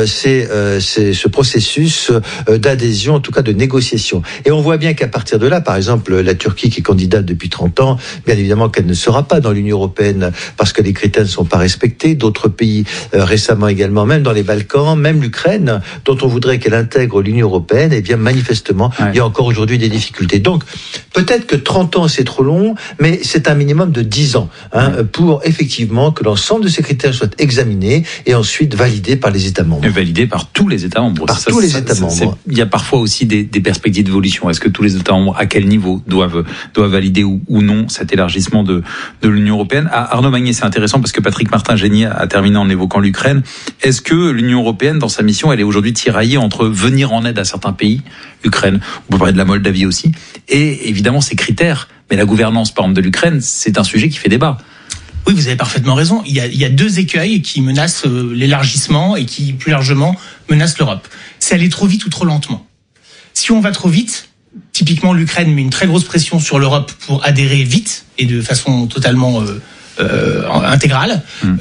ce processus d'adhésion, en tout cas de négociation. Et on voit bien qu'à partir de là, par exemple, la Turquie qui est candidate depuis 30 ans, bien évidemment qu'elle ne sera pas dans l'Union européenne parce que les critères ne sont pas respectés. D'autres pays récemment également, même dans les Balkans, même l'Ukraine, dont on voudrait qu'elle intègre l'Union européenne, eh bien manifestement, il y a encore aujourd'hui des difficultés. Donc, peut-être que 30 ans c'est trop long, mais c'est un minimum de 10 ans pour effectivement que l'ensemble de ces critères soient examinés et ensuite validés par les États membres. Et validés par tous les États membres. Tous les États membres. Il y a parfois aussi des perspectives d'évolution. Est-ce que tous les États membres, à quel niveau, doivent valider ou non cet élargissement de l'Union européenne? Arnaud Magnier, c'est intéressant parce que Patrick Martin-Genier a terminé en évoquant l'Ukraine. Est-ce que l'Union européenne, dans sa mission, elle est aujourd'hui tiraillée entre venir en aide à certains pays, Ukraine, on peut parler de la Moldavie aussi, et évidemment ces critères, mais la gouvernance par exemple de l'Ukraine, c'est un sujet qui fait débat. Oui, vous avez parfaitement raison. Il y a deux écueils qui menacent l'élargissement et qui, plus largement, menacent l'Europe. C'est aller trop vite ou trop lentement. Si on va trop vite, typiquement l'Ukraine met une très grosse pression sur l'Europe pour adhérer vite et de façon totalement intégrale,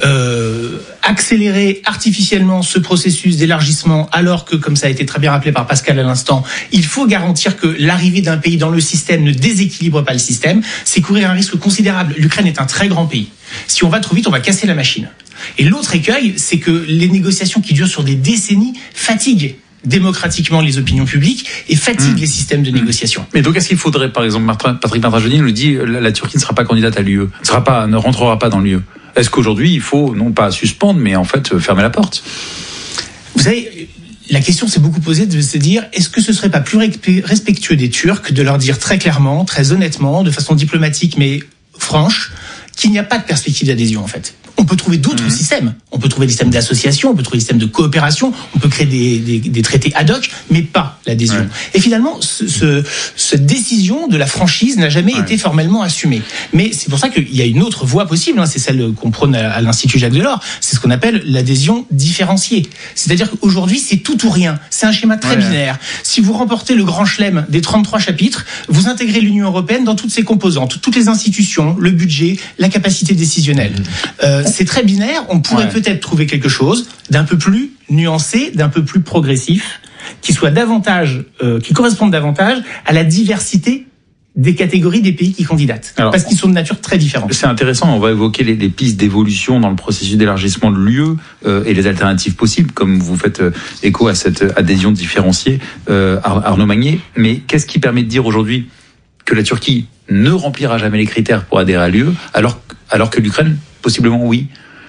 accélérer artificiellement ce processus d'élargissement alors que, comme ça a été très bien rappelé par Pascal à l'instant, il faut garantir que l'arrivée d'un pays dans le système ne déséquilibre pas le système, c'est courir un risque considérable. L'Ukraine est un très grand pays. Si on va trop vite, on va casser la machine. Et l'autre écueil, c'est que les négociations qui durent sur des décennies fatiguent démocratiquement les opinions publiques et fatigue les systèmes de négociation. Mais donc, est-ce qu'il faudrait, par exemple, Patrick Martin-Genier nous dit la Turquie ne sera pas candidate à l'UE, ne rentrera pas dans l'UE. Est-ce qu'aujourd'hui, il faut, non pas suspendre, mais en fait, fermer la porte? Vous savez, la question s'est beaucoup posée de se dire, est-ce que ce serait pas plus respectueux des Turcs de leur dire très clairement, très honnêtement, de façon diplomatique mais franche, qu'il n'y a pas de perspective d'adhésion, en fait? On peut trouver d'autres systèmes. On peut trouver des systèmes d'association, on peut trouver des systèmes de coopération, on peut créer des traités ad hoc, mais pas l'adhésion. Ouais. Et finalement, cette décision de la franchise n'a jamais été formellement assumée. Mais c'est pour ça qu'il y a une autre voie possible, c'est celle qu'on prône à l'Institut Jacques Delors, c'est ce qu'on appelle l'adhésion différenciée. C'est-à-dire qu'aujourd'hui, c'est tout ou rien. C'est un schéma très binaire. Si vous remportez le grand chelem des 33 chapitres, vous intégrez l'Union européenne dans toutes ses composantes, toutes les institutions, le budget, la capacité décisionnelle. C'est très binaire, on pourrait peut-être trouver quelque chose d'un peu plus nuancé, d'un peu plus progressif, qui soit davantage, qui corresponde davantage à la diversité des catégories des pays qui candidatent. Alors, parce qu'ils sont de nature très différente. C'est intéressant, on va évoquer les pistes d'évolution dans le processus d'élargissement de l'UE et les alternatives possibles, comme vous faites écho à cette adhésion différenciée, Arnaud Magnier. Mais qu'est-ce qui permet de dire aujourd'hui que la Turquie ne remplira jamais les critères pour adhérer à l'UE, alors que l'Ukraine, possiblement oui?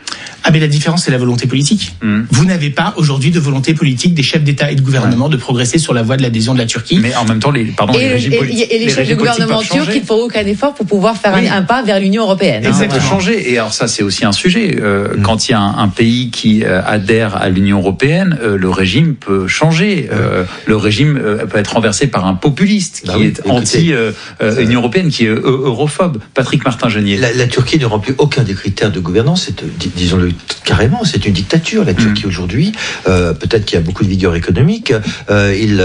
Ah mais la différence, c'est la volonté politique. Vous n'avez pas aujourd'hui de volonté politique des chefs d'État et de gouvernement de progresser sur la voie de l'adhésion de la Turquie. Mais en même temps, les régimes politiques... Et les chefs de gouvernement turcs, ils ne font aucun effort pour pouvoir faire un pas vers l'Union européenne. Exactement. Ça peut changer. Et alors ça, c'est aussi un sujet. Quand il y a un pays qui adhère à l'Union européenne, le régime peut changer. Le régime peut être renversé par un populiste qui est anti-Union européenne, qui est europhobe. Patrick Martin-Genier. La Turquie ne remplit aucun des critères de gouvernance. Disons-le carrément, c'est une dictature, la Turquie aujourd'hui. Peut-être qu'il y a beaucoup de vigueur économique. Il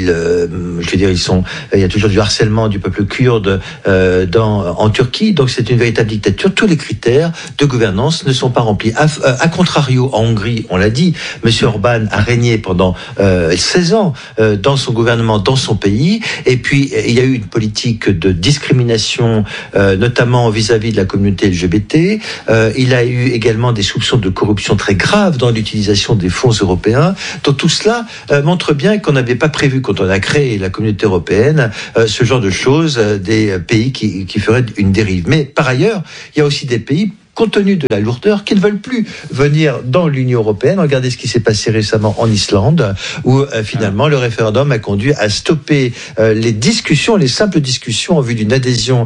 y a toujours du harcèlement du peuple kurde en Turquie. Donc c'est une véritable dictature. Tous les critères de gouvernance ne sont pas remplis. A contrario, en Hongrie, on l'a dit, M. Orban a régné pendant 16 ans dans son gouvernement, dans son pays. Et puis il y a eu une politique de discrimination, notamment vis-à-vis de la communauté LGBT. Il a eu également des soupçons de corruption très graves dans l'utilisation des fonds européens. Donc tout cela montre bien qu'on n'avait pas prévu, quand on a créé la communauté européenne, ce genre de choses, des pays qui feraient une dérive. Mais par ailleurs, il y a aussi des pays, compte tenu de la lourdeur, qui ne veulent plus venir dans l'Union européenne. Regardez ce qui s'est passé récemment en Islande, où finalement le référendum a conduit à stopper les simples discussions en vue d'une adhésion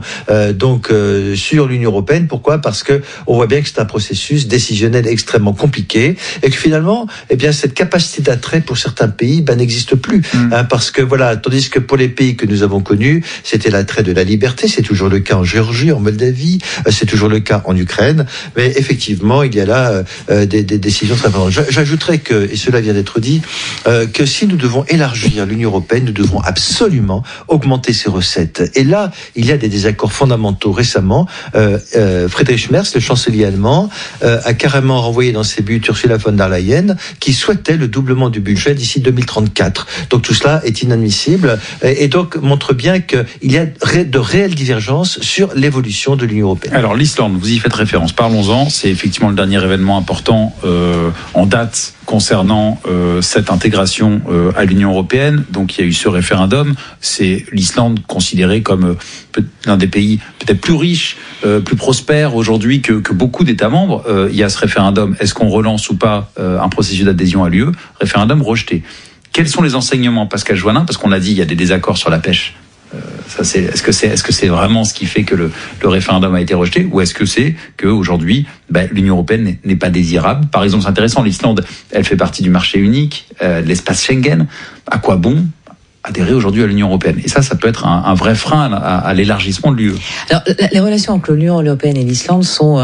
sur l'Union européenne. Pourquoi ? Parce que on voit bien que c'est un processus décisionnel extrêmement compliqué et que finalement, cette capacité d'attrait pour certains pays n'existe plus, parce que tandis que pour les pays que nous avons connus, c'était l'attrait de la liberté. C'est toujours le cas en Géorgie, en Moldavie, c'est toujours le cas en Ukraine. Mais effectivement, il y a là des décisions très importantes. J'ajouterais que, et cela vient d'être dit, que si nous devons élargir l'Union européenne, nous devrons absolument augmenter ses recettes. Et là, il y a des désaccords fondamentaux. Récemment, Friedrich Merz, le chancelier allemand, a carrément renvoyé dans ses buts Ursula von der Leyen, qui souhaitait le doublement du budget d'ici 2034. Donc tout cela est inadmissible et donc montre bien qu'il y a de réelles divergences sur l'évolution de l'Union européenne. Alors l'Islande, vous y faites référence. Parlons-en, c'est effectivement le dernier événement important en date concernant cette intégration à l'Union européenne. Donc il y a eu ce référendum. C'est l'Islande considérée comme l'un des pays peut-être plus riches, plus prospères aujourd'hui que beaucoup d'États membres. Il y a ce référendum. Est-ce qu'on relance ou pas un processus d'adhésion à l'UE ? Référendum rejeté. Quels sont les enseignements, Pascal Joannin ? Parce qu'on l'a dit, il y a des désaccords sur la pêche. Est-ce que c'est vraiment ce qui fait que le référendum a été rejeté, ou est-ce que c'est qu'aujourd'hui l'Union européenne n'est pas désirable ? Par exemple, c'est intéressant, l'Islande, elle fait partie du marché unique, de l'espace Schengen. À quoi bon adhérer aujourd'hui à l'Union européenne? Et ça peut être un vrai frein à l'élargissement de l'UE. Alors, les relations entre l'Union européenne et l'Islande sont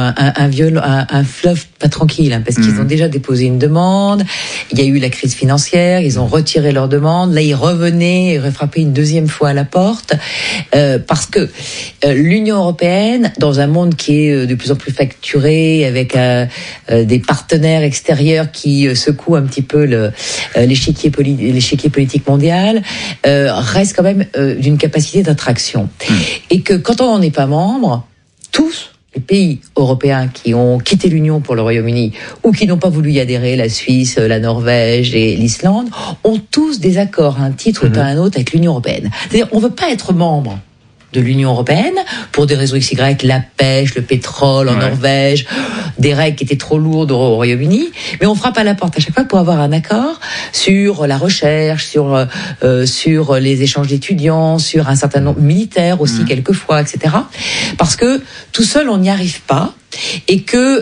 un fleuve pas tranquille, parce qu'ils ont déjà déposé une demande. Il y a eu la crise financière, ils ont retiré leur demande. Là, ils revenaient, refrappaient une deuxième fois à la porte, parce que l'Union européenne, dans un monde qui est de plus en plus facturé, avec des partenaires extérieurs qui secouent un petit peu l'échiquier politique mondial, reste quand même d'une capacité d'attraction. Et que quand on n'en est pas membre, tous les pays européens qui ont quitté l'Union pour le Royaume-Uni ou qui n'ont pas voulu y adhérer, la Suisse, la Norvège et l'Islande, ont tous des accords à un titre ou à un autre avec l'Union européenne. C'est-à-dire, on ne veut pas être membre de l'Union européenne pour des raisons XY, la pêche, le pétrole en Norvège, des règles qui étaient trop lourdes au Royaume-Uni, mais on frappe à la porte à chaque fois pour avoir un accord sur la recherche, sur les échanges d'étudiants, sur un certain nombre militaire aussi quelquefois, etc. Parce que tout seul on n'y arrive pas et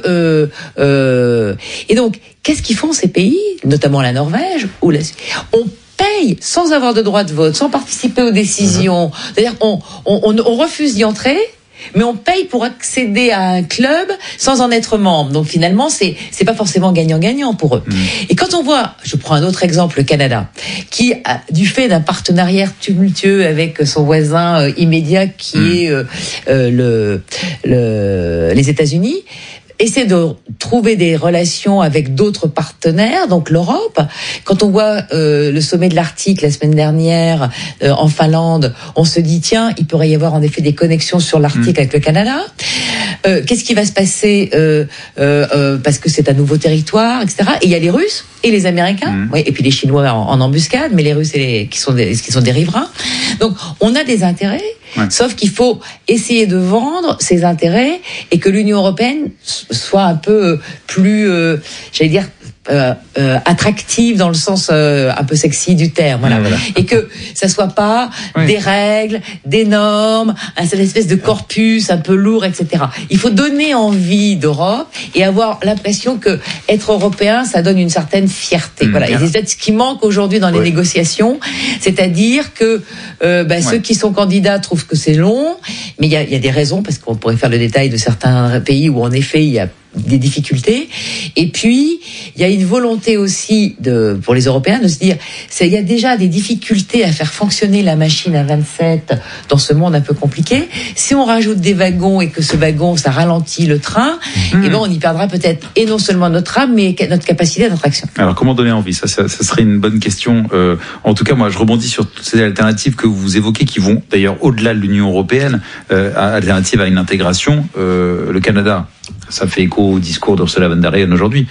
et donc qu'est-ce qu'ils font ces pays, notamment la Norvège ou la Suisse? On paye sans avoir de droit de vote, sans participer aux décisions. C'est-à-dire on refuse d'y entrer, mais on paye pour accéder à un club sans en être membre. Donc finalement, c'est pas forcément gagnant-gagnant pour eux. Et quand on voit, je prends un autre exemple, le Canada, qui, du fait d'un partenariat tumultueux avec son voisin immédiat qui est les États-Unis, essaie de trouver des relations avec d'autres partenaires, donc l'Europe. Quand on voit le sommet de l'Arctique la semaine dernière en Finlande, on se dit tiens, il pourrait y avoir en effet des connexions sur l'Arctique avec le Canada. Qu'est-ce qui va se passer parce que c'est un nouveau territoire, etc. Et il y a les Russes et les Américains, et puis les Chinois en embuscade, mais les Russes qui sont des riverains. Donc on a des intérêts Sauf qu'il faut essayer de vendre ses intérêts et que l'Union européenne soit un peu plus, attractive dans le sens un peu sexy du terme, voilà. Et que ça soit pas des règles, des normes, une espèce de corpus un peu lourd, etc. Il faut donner envie d'Europe et avoir l'impression que être européen, ça donne une certaine fierté. Voilà. Et c'est ce qui manque aujourd'hui dans les négociations, c'est-à-dire que ceux qui sont candidats trouvent que c'est long, mais il y a des raisons, parce qu'on pourrait faire le détail de certains pays où en effet il y a des difficultés. Et puis, il y a une volonté aussi pour les Européens de se dire, il y a déjà des difficultés à faire fonctionner la machine à 27 dans ce monde un peu compliqué. Si on rajoute des wagons et que ce wagon, ça ralentit le train, on y perdra peut-être, et non seulement notre âme, mais notre capacité d'attraction. Alors, comment donner envie? Ça serait une bonne question. En tout cas, moi, je rebondis sur toutes ces alternatives que vous évoquez, qui vont d'ailleurs au-delà de l'Union européenne, alternatives à une intégration. Le Canada, ça fait écho au discours d'Ursula von der Leyen aujourd'hui.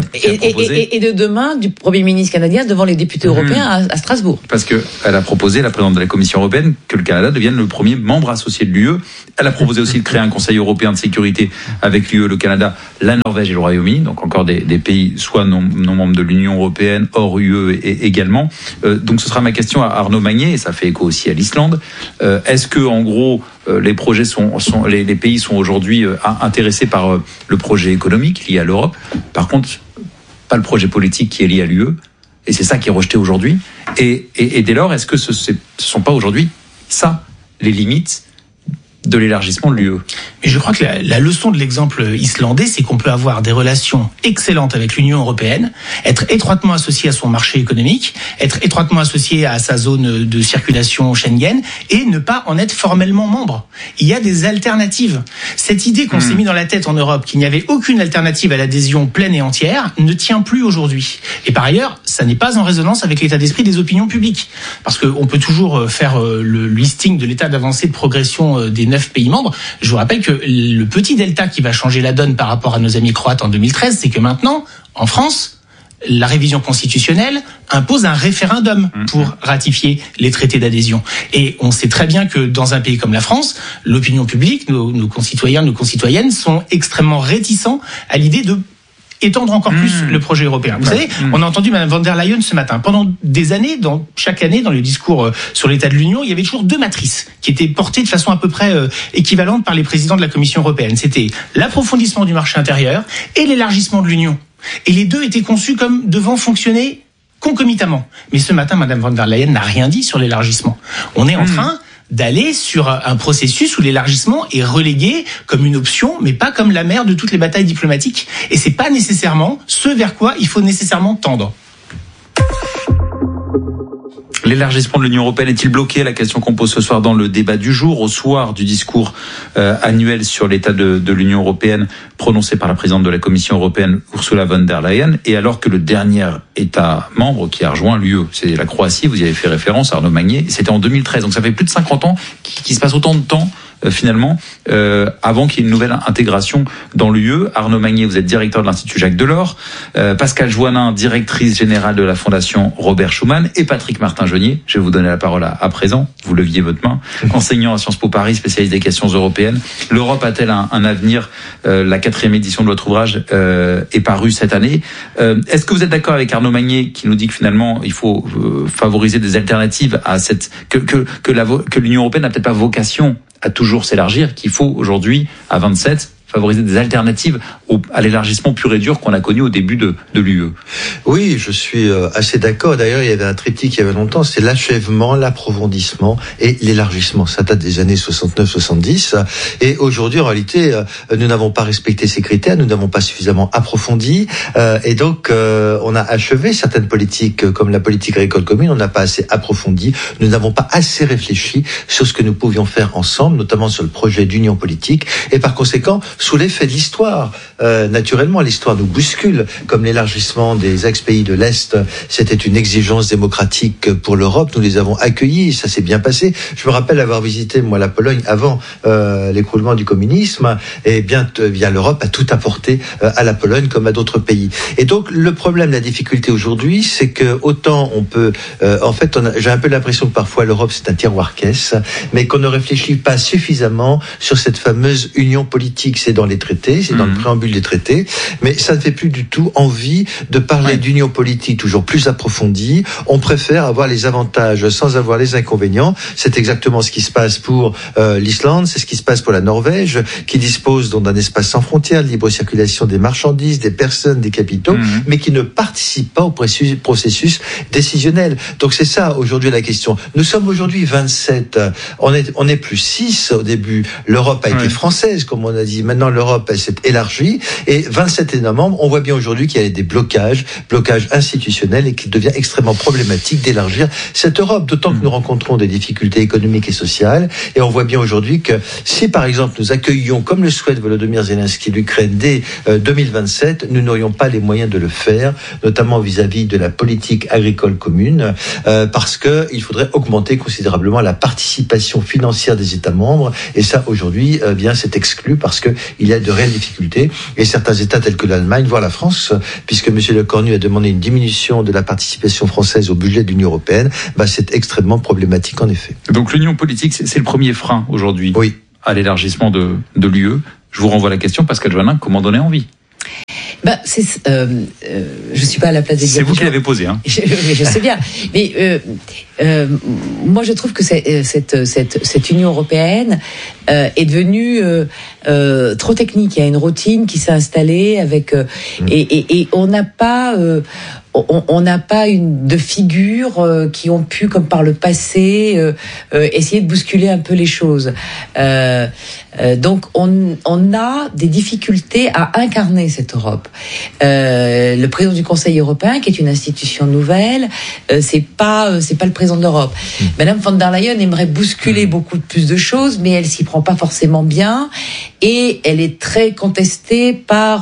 Et de demain, du Premier ministre canadien devant les députés européens à Strasbourg. Parce qu'elle a proposé, la présidente de la Commission européenne, que le Canada devienne le premier membre associé de l'UE. Elle a proposé aussi de créer un Conseil européen de sécurité avec l'UE, le Canada, la Norvège et le Royaume-Uni. Donc encore des pays soit non membres de l'Union européenne, hors UE également. Donc ce sera ma question à Arnaud Magnier, et ça fait écho aussi à l'Islande. Est-ce que, en gros, les projets les pays sont aujourd'hui intéressés par le projet économique lié à l'Europe. Par contre, pas le projet politique qui est lié à l'UE. Et c'est ça qui est rejeté aujourd'hui. Et dès lors, est-ce que ce sont pas aujourd'hui ça les limites de l'élargissement de l'UE? Mais je crois que la leçon de l'exemple islandais, c'est qu'on peut avoir des relations excellentes avec l'Union européenne, être étroitement associé à son marché économique, être étroitement associé à sa zone de circulation Schengen, et ne pas en être formellement membre. Il y a des alternatives. Cette idée qu'on s'est mis dans la tête en Europe, qu'il n'y avait aucune alternative à l'adhésion pleine et entière, ne tient plus aujourd'hui. Et par ailleurs, ça n'est pas en résonance avec l'état d'esprit des opinions publiques. Parce qu'on peut toujours faire le listing de l'état d'avancée de progression des 9 pays membres. Je vous rappelle que le petit delta qui va changer la donne par rapport à nos amis croates en 2013, c'est que maintenant, en France, la révision constitutionnelle impose un référendum pour ratifier les traités d'adhésion. Et on sait très bien que dans un pays comme la France, l'opinion publique, nos concitoyens, nos concitoyennes sont extrêmement réticents à l'idée de étendre encore plus le projet européen. Vous savez, on a entendu Mme von der Leyen ce matin. Pendant des années, chaque année, dans les discours sur l'état de l'Union, il y avait toujours deux matrices qui étaient portées de façon à peu près équivalente par les présidents de la Commission européenne. C'était l'approfondissement du marché intérieur et l'élargissement de l'Union. Et les deux étaient conçus comme devant fonctionner concomitamment. Mais ce matin, Mme von der Leyen n'a rien dit sur l'élargissement. On est en train d'aller sur un processus où l'élargissement est relégué comme une option, mais pas comme la mère de toutes les batailles diplomatiques. Et c'est pas nécessairement ce vers quoi il faut nécessairement tendre. L'élargissement de l'Union européenne est-il bloqué? La question qu'on pose ce soir dans le débat du jour, au soir du discours annuel sur l'état de l'Union européenne prononcé par la présidente de la Commission européenne, Ursula von der Leyen, et alors que le dernier État membre qui a rejoint l'UE, c'est la Croatie, vous y avez fait référence, Arnaud Magnier, c'était en 2013, donc ça fait plus de 50 ans qu'il se passe autant de temps finalement, avant qu'il y ait une nouvelle intégration dans l'UE. Arnaud Magnier, vous êtes directeur de l'Institut Jacques Delors, Pascale Joannin, directrice générale de la Fondation Robert Schuman, et Patrick Martin-Jeunier, je vais vous donner la parole à présent, vous leviez votre main, enseignant à Sciences Po Paris, spécialiste des questions européennes. L'Europe a-t-elle un avenir? La 4e édition de votre ouvrage est parue cette année. Est-ce que vous êtes d'accord avec Arnaud Magnier qui nous dit que finalement il faut favoriser des alternatives à que l'Union européenne n'a peut-être pas vocation à toujours s'élargir, qu'il faut aujourd'hui, à 27, favoriser des alternatives à l'élargissement pur et dur qu'on a connu au début de l'UE. Oui, je suis assez d'accord. D'ailleurs, il y avait un triptyque il y avait longtemps, c'est l'achèvement, l'approfondissement et l'élargissement. Ça date des années 69-70. Et aujourd'hui, en réalité, nous n'avons pas respecté ces critères, nous n'avons pas suffisamment approfondi. Et donc, on a achevé certaines politiques, comme la politique agricole commune, on n'a pas assez approfondi, nous n'avons pas assez réfléchi sur ce que nous pouvions faire ensemble, notamment sur le projet d'union politique. Et par conséquent, sous l'effet de l'histoire. Naturellement, l'histoire nous bouscule, comme l'élargissement des ex-pays de l'Est, c'était une exigence démocratique pour l'Europe. Nous les avons accueillis, ça s'est bien passé. Je me rappelle avoir visité, moi, la Pologne avant l'écroulement du communisme, et bien l'Europe a tout apporté à la Pologne comme à d'autres pays. Et donc, le problème, la difficulté aujourd'hui, c'est que autant on peut... j'ai un peu l'impression que parfois l'Europe, c'est un tiroir-caisse, mais qu'on ne réfléchit pas suffisamment sur cette fameuse union politique. C'est dans les traités, c'est dans le préambule des traités, mais ça ne fait plus du tout envie de parler d'union politique toujours plus approfondie. On préfère avoir les avantages sans avoir les inconvénients. C'est exactement ce qui se passe pour l'Islande, c'est ce qui se passe pour la Norvège, qui dispose d'un espace sans frontières, de libre circulation des marchandises, des personnes, des capitaux, mais qui ne participe pas au processus décisionnel. Donc c'est ça aujourd'hui la question. Nous sommes aujourd'hui 27, on est plus 6 au début. L'Europe a été française, comme on a dit. Maintenant l'Europe elle s'est élargie et 27 États membres. On voit bien aujourd'hui qu'il y a des blocages institutionnels et qu'il devient extrêmement problématique d'élargir cette Europe. D'autant que nous rencontrons des difficultés économiques et sociales. Et on voit bien aujourd'hui que si par exemple nous accueillions, comme le souhaite Volodymyr Zelensky, l'Ukraine dès 2027, nous n'aurions pas les moyens de le faire, notamment vis-à-vis de la politique agricole commune, parce que il faudrait augmenter considérablement la participation financière des États membres. Et ça, aujourd'hui, bien, c'est exclu parce que il y a de réelles difficultés. Et certains États tels que l'Allemagne, voire la France, puisque M. Lecornu a demandé une diminution de la participation française au budget de l'Union européenne, c'est extrêmement problématique en effet. Donc l'union politique, c'est le premier frein aujourd'hui à l'élargissement de l'UE. Je vous renvoie la question, Pascal Joannin, comment donner envie ? Je suis pas à la place des dirigeants. C'est vous qui l'avez posé, hein. Je sais bien. Mais moi, je trouve que cette Union européenne est devenue trop technique. Il y a une routine qui s'est installée avec et on n'a pas de figures qui ont pu, comme par le passé, essayer de bousculer un peu les choses. Donc, on a des difficultés à incarner cette Europe. Le président du Conseil européen, qui est une institution nouvelle, c'est pas le président de l'Europe. Madame von der Leyen aimerait bousculer beaucoup plus de choses, mais elle s'y prend pas forcément bien, et elle est très contestée par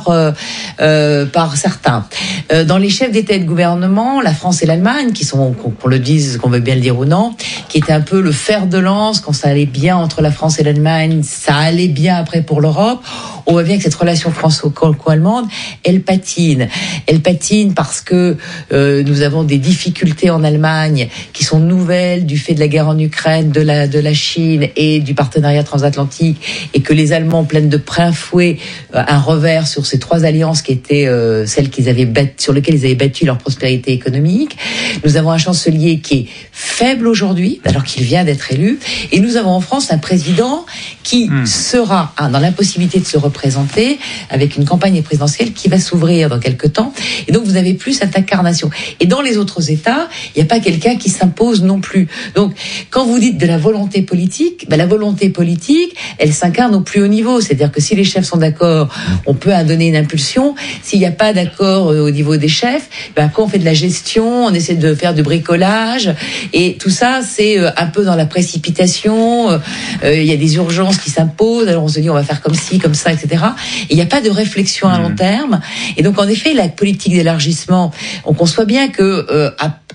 certains. Dans les chefs d'État et de gouvernement, la France et l'Allemagne, qui sont, qu'on le dise, qu'on veut bien le dire ou non, qui étaient un peu le fer de lance quand ça allait bien entre la France et l'Allemagne, ça allait bien après pour l'Europe. On voit bien que cette relation franco-allemande, elle patine. Elle patine parce que nous avons des difficultés en Allemagne qui sont nouvelles du fait de la guerre en Ukraine, de la Chine et du partenariat transatlantique, et que les Allemands prennent de plein fouet un revers sur ces trois alliances qui étaient celles sur lesquelles ils avaient battu leur prospérité économique. Nous avons un chancelier qui est faible aujourd'hui, alors qu'il vient d'être élu, et nous avons en France un président qui sera dans l'impossibilité de se représenter avec une campagne présidentielle qui va s'ouvrir dans quelques temps. Et donc vous avez plus cette incarnation. Et dans les autres États, il n'y a pas quelqu'un qui s'impose non plus. Donc quand vous dites de la volonté politique, la volonté politique, elle s'incarne au plus haut niveau. C'est-à-dire que si les chefs sont d'accord, on peut donner une impulsion. S'il n'y a pas d'accord au niveau des chefs, après on fait de la gestion, on essaie de faire du bricolage, et tout ça c'est un peu dans la précipitation. Il y a des urgences qui s'imposent, alors on se dit on va faire comme ci, comme ça, etc. Et il n'y a pas de réflexion à long terme. Et donc en effet, la politique d'élargissement, on conçoit bien que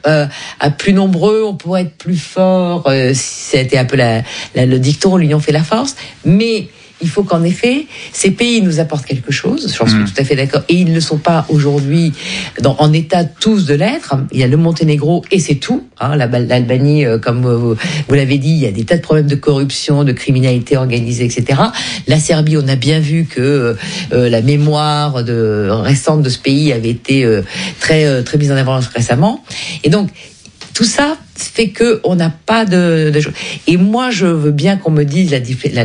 à plus nombreux, on pourrait être plus fort. C'était un peu le dicton, l'union fait la force. Mais il faut qu'en effet, ces pays nous apportent quelque chose. J'en suis tout à fait d'accord. Et ils ne sont pas aujourd'hui en état tous de l'être. Il y a le Monténégro et c'est tout. L'Albanie, comme vous l'avez dit, il y a des tas de problèmes de corruption, de criminalité organisée, etc. La Serbie, on a bien vu que la mémoire récente de ce pays avait été très très mise en avant récemment. Et donc, tout ça fait que on n'a pas de choses. Et moi, je veux bien qu'on me dise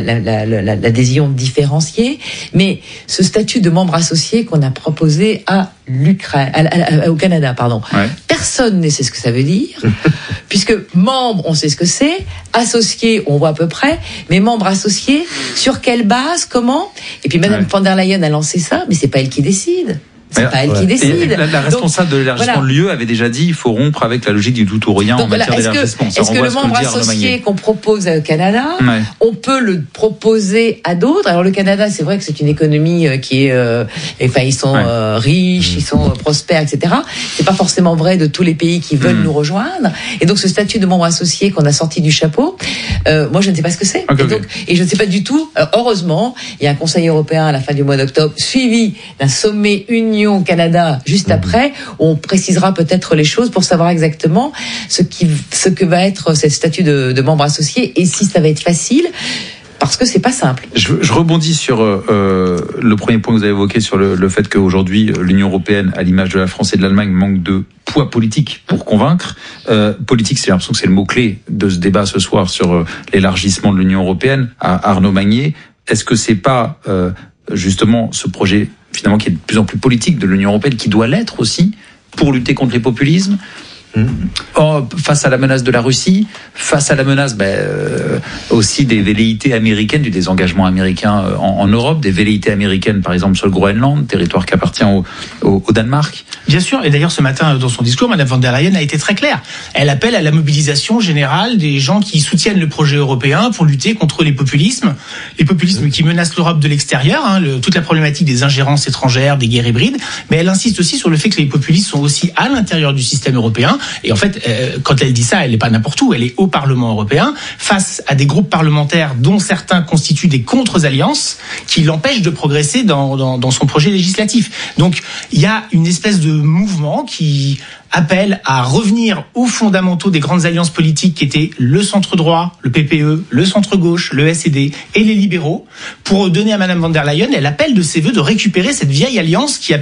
l'adhésion différenciée, mais ce statut de membre associé qu'on a proposé à l'Ukraine, au Canada, pardon. Ouais. Personne ne sait ce que ça veut dire, puisque membre, on sait ce que c'est, associé, on voit à peu près, mais membre associé, sur quelle base, comment? Et puis Madame von der Leyen a lancé ça, mais c'est pas elle qui décide. C'est pas elle qui décide. La responsable de l'élargissement de l'UE avait déjà dit il faut rompre avec la logique du tout ou rien en matière d'élargissement. Est-ce que le membre associé qu'on propose au Canada, on peut le proposer à d'autres? Alors le Canada, c'est vrai que c'est une économie qui est, ils sont riches, ils sont prospères, etc. C'est pas forcément vrai de tous les pays qui veulent nous rejoindre. Et donc ce statut de membre associé qu'on a sorti du chapeau, moi je ne sais pas ce que c'est. Et je ne sais pas du tout. Heureusement, il y a un Conseil européen à la fin du mois d'octobre, suivi d'un sommet Union-Canada juste après, où on précisera peut-être les choses pour savoir exactement ce que va être ce statut de membre associé et si ça va être facile. Parce que c'est pas simple. Je rebondis sur le premier point que vous avez évoqué sur le fait qu'aujourd'hui l'Union européenne, à l'image de la France et de l'Allemagne, manque de poids politique pour convaincre. Politique, c'est l'impression que c'est le mot-clé de ce débat ce soir sur l'élargissement de l'Union européenne. À Arnaud Magnier, est-ce que c'est pas justement ce projet finalement qui est de plus en plus politique de l'Union européenne, qui doit l'être aussi pour lutter contre les populismes? Face à la menace de la Russie, face à la menace aussi des velléités américaines, du désengagement américain en Europe, des velléités américaines par exemple sur le Groenland, territoire qui appartient au Danemark. Bien sûr, et d'ailleurs ce matin dans son discours, Mme von der Leyen a été très claire. Elle appelle à la mobilisation générale des gens qui soutiennent le projet européen pour lutter contre les populismes qui menacent l'Europe de l'extérieur, toute la problématique des ingérences étrangères, des guerres hybrides, mais elle insiste aussi sur le fait que les populistes sont aussi à l'intérieur du système européen. Et en fait, quand elle dit ça, elle n'est pas n'importe où, elle est au Parlement européen, face à des groupes parlementaires dont certains constituent des contre-alliances qui l'empêchent de progresser dans son projet législatif. Donc, il y a une espèce de mouvement qui appelle à revenir aux fondamentaux des grandes alliances politiques qui étaient le centre-droit, le PPE, le centre-gauche, le SED et les libéraux, pour donner à Mme von der Leyen, elle appelle de ses vœux de récupérer cette vieille alliance qui a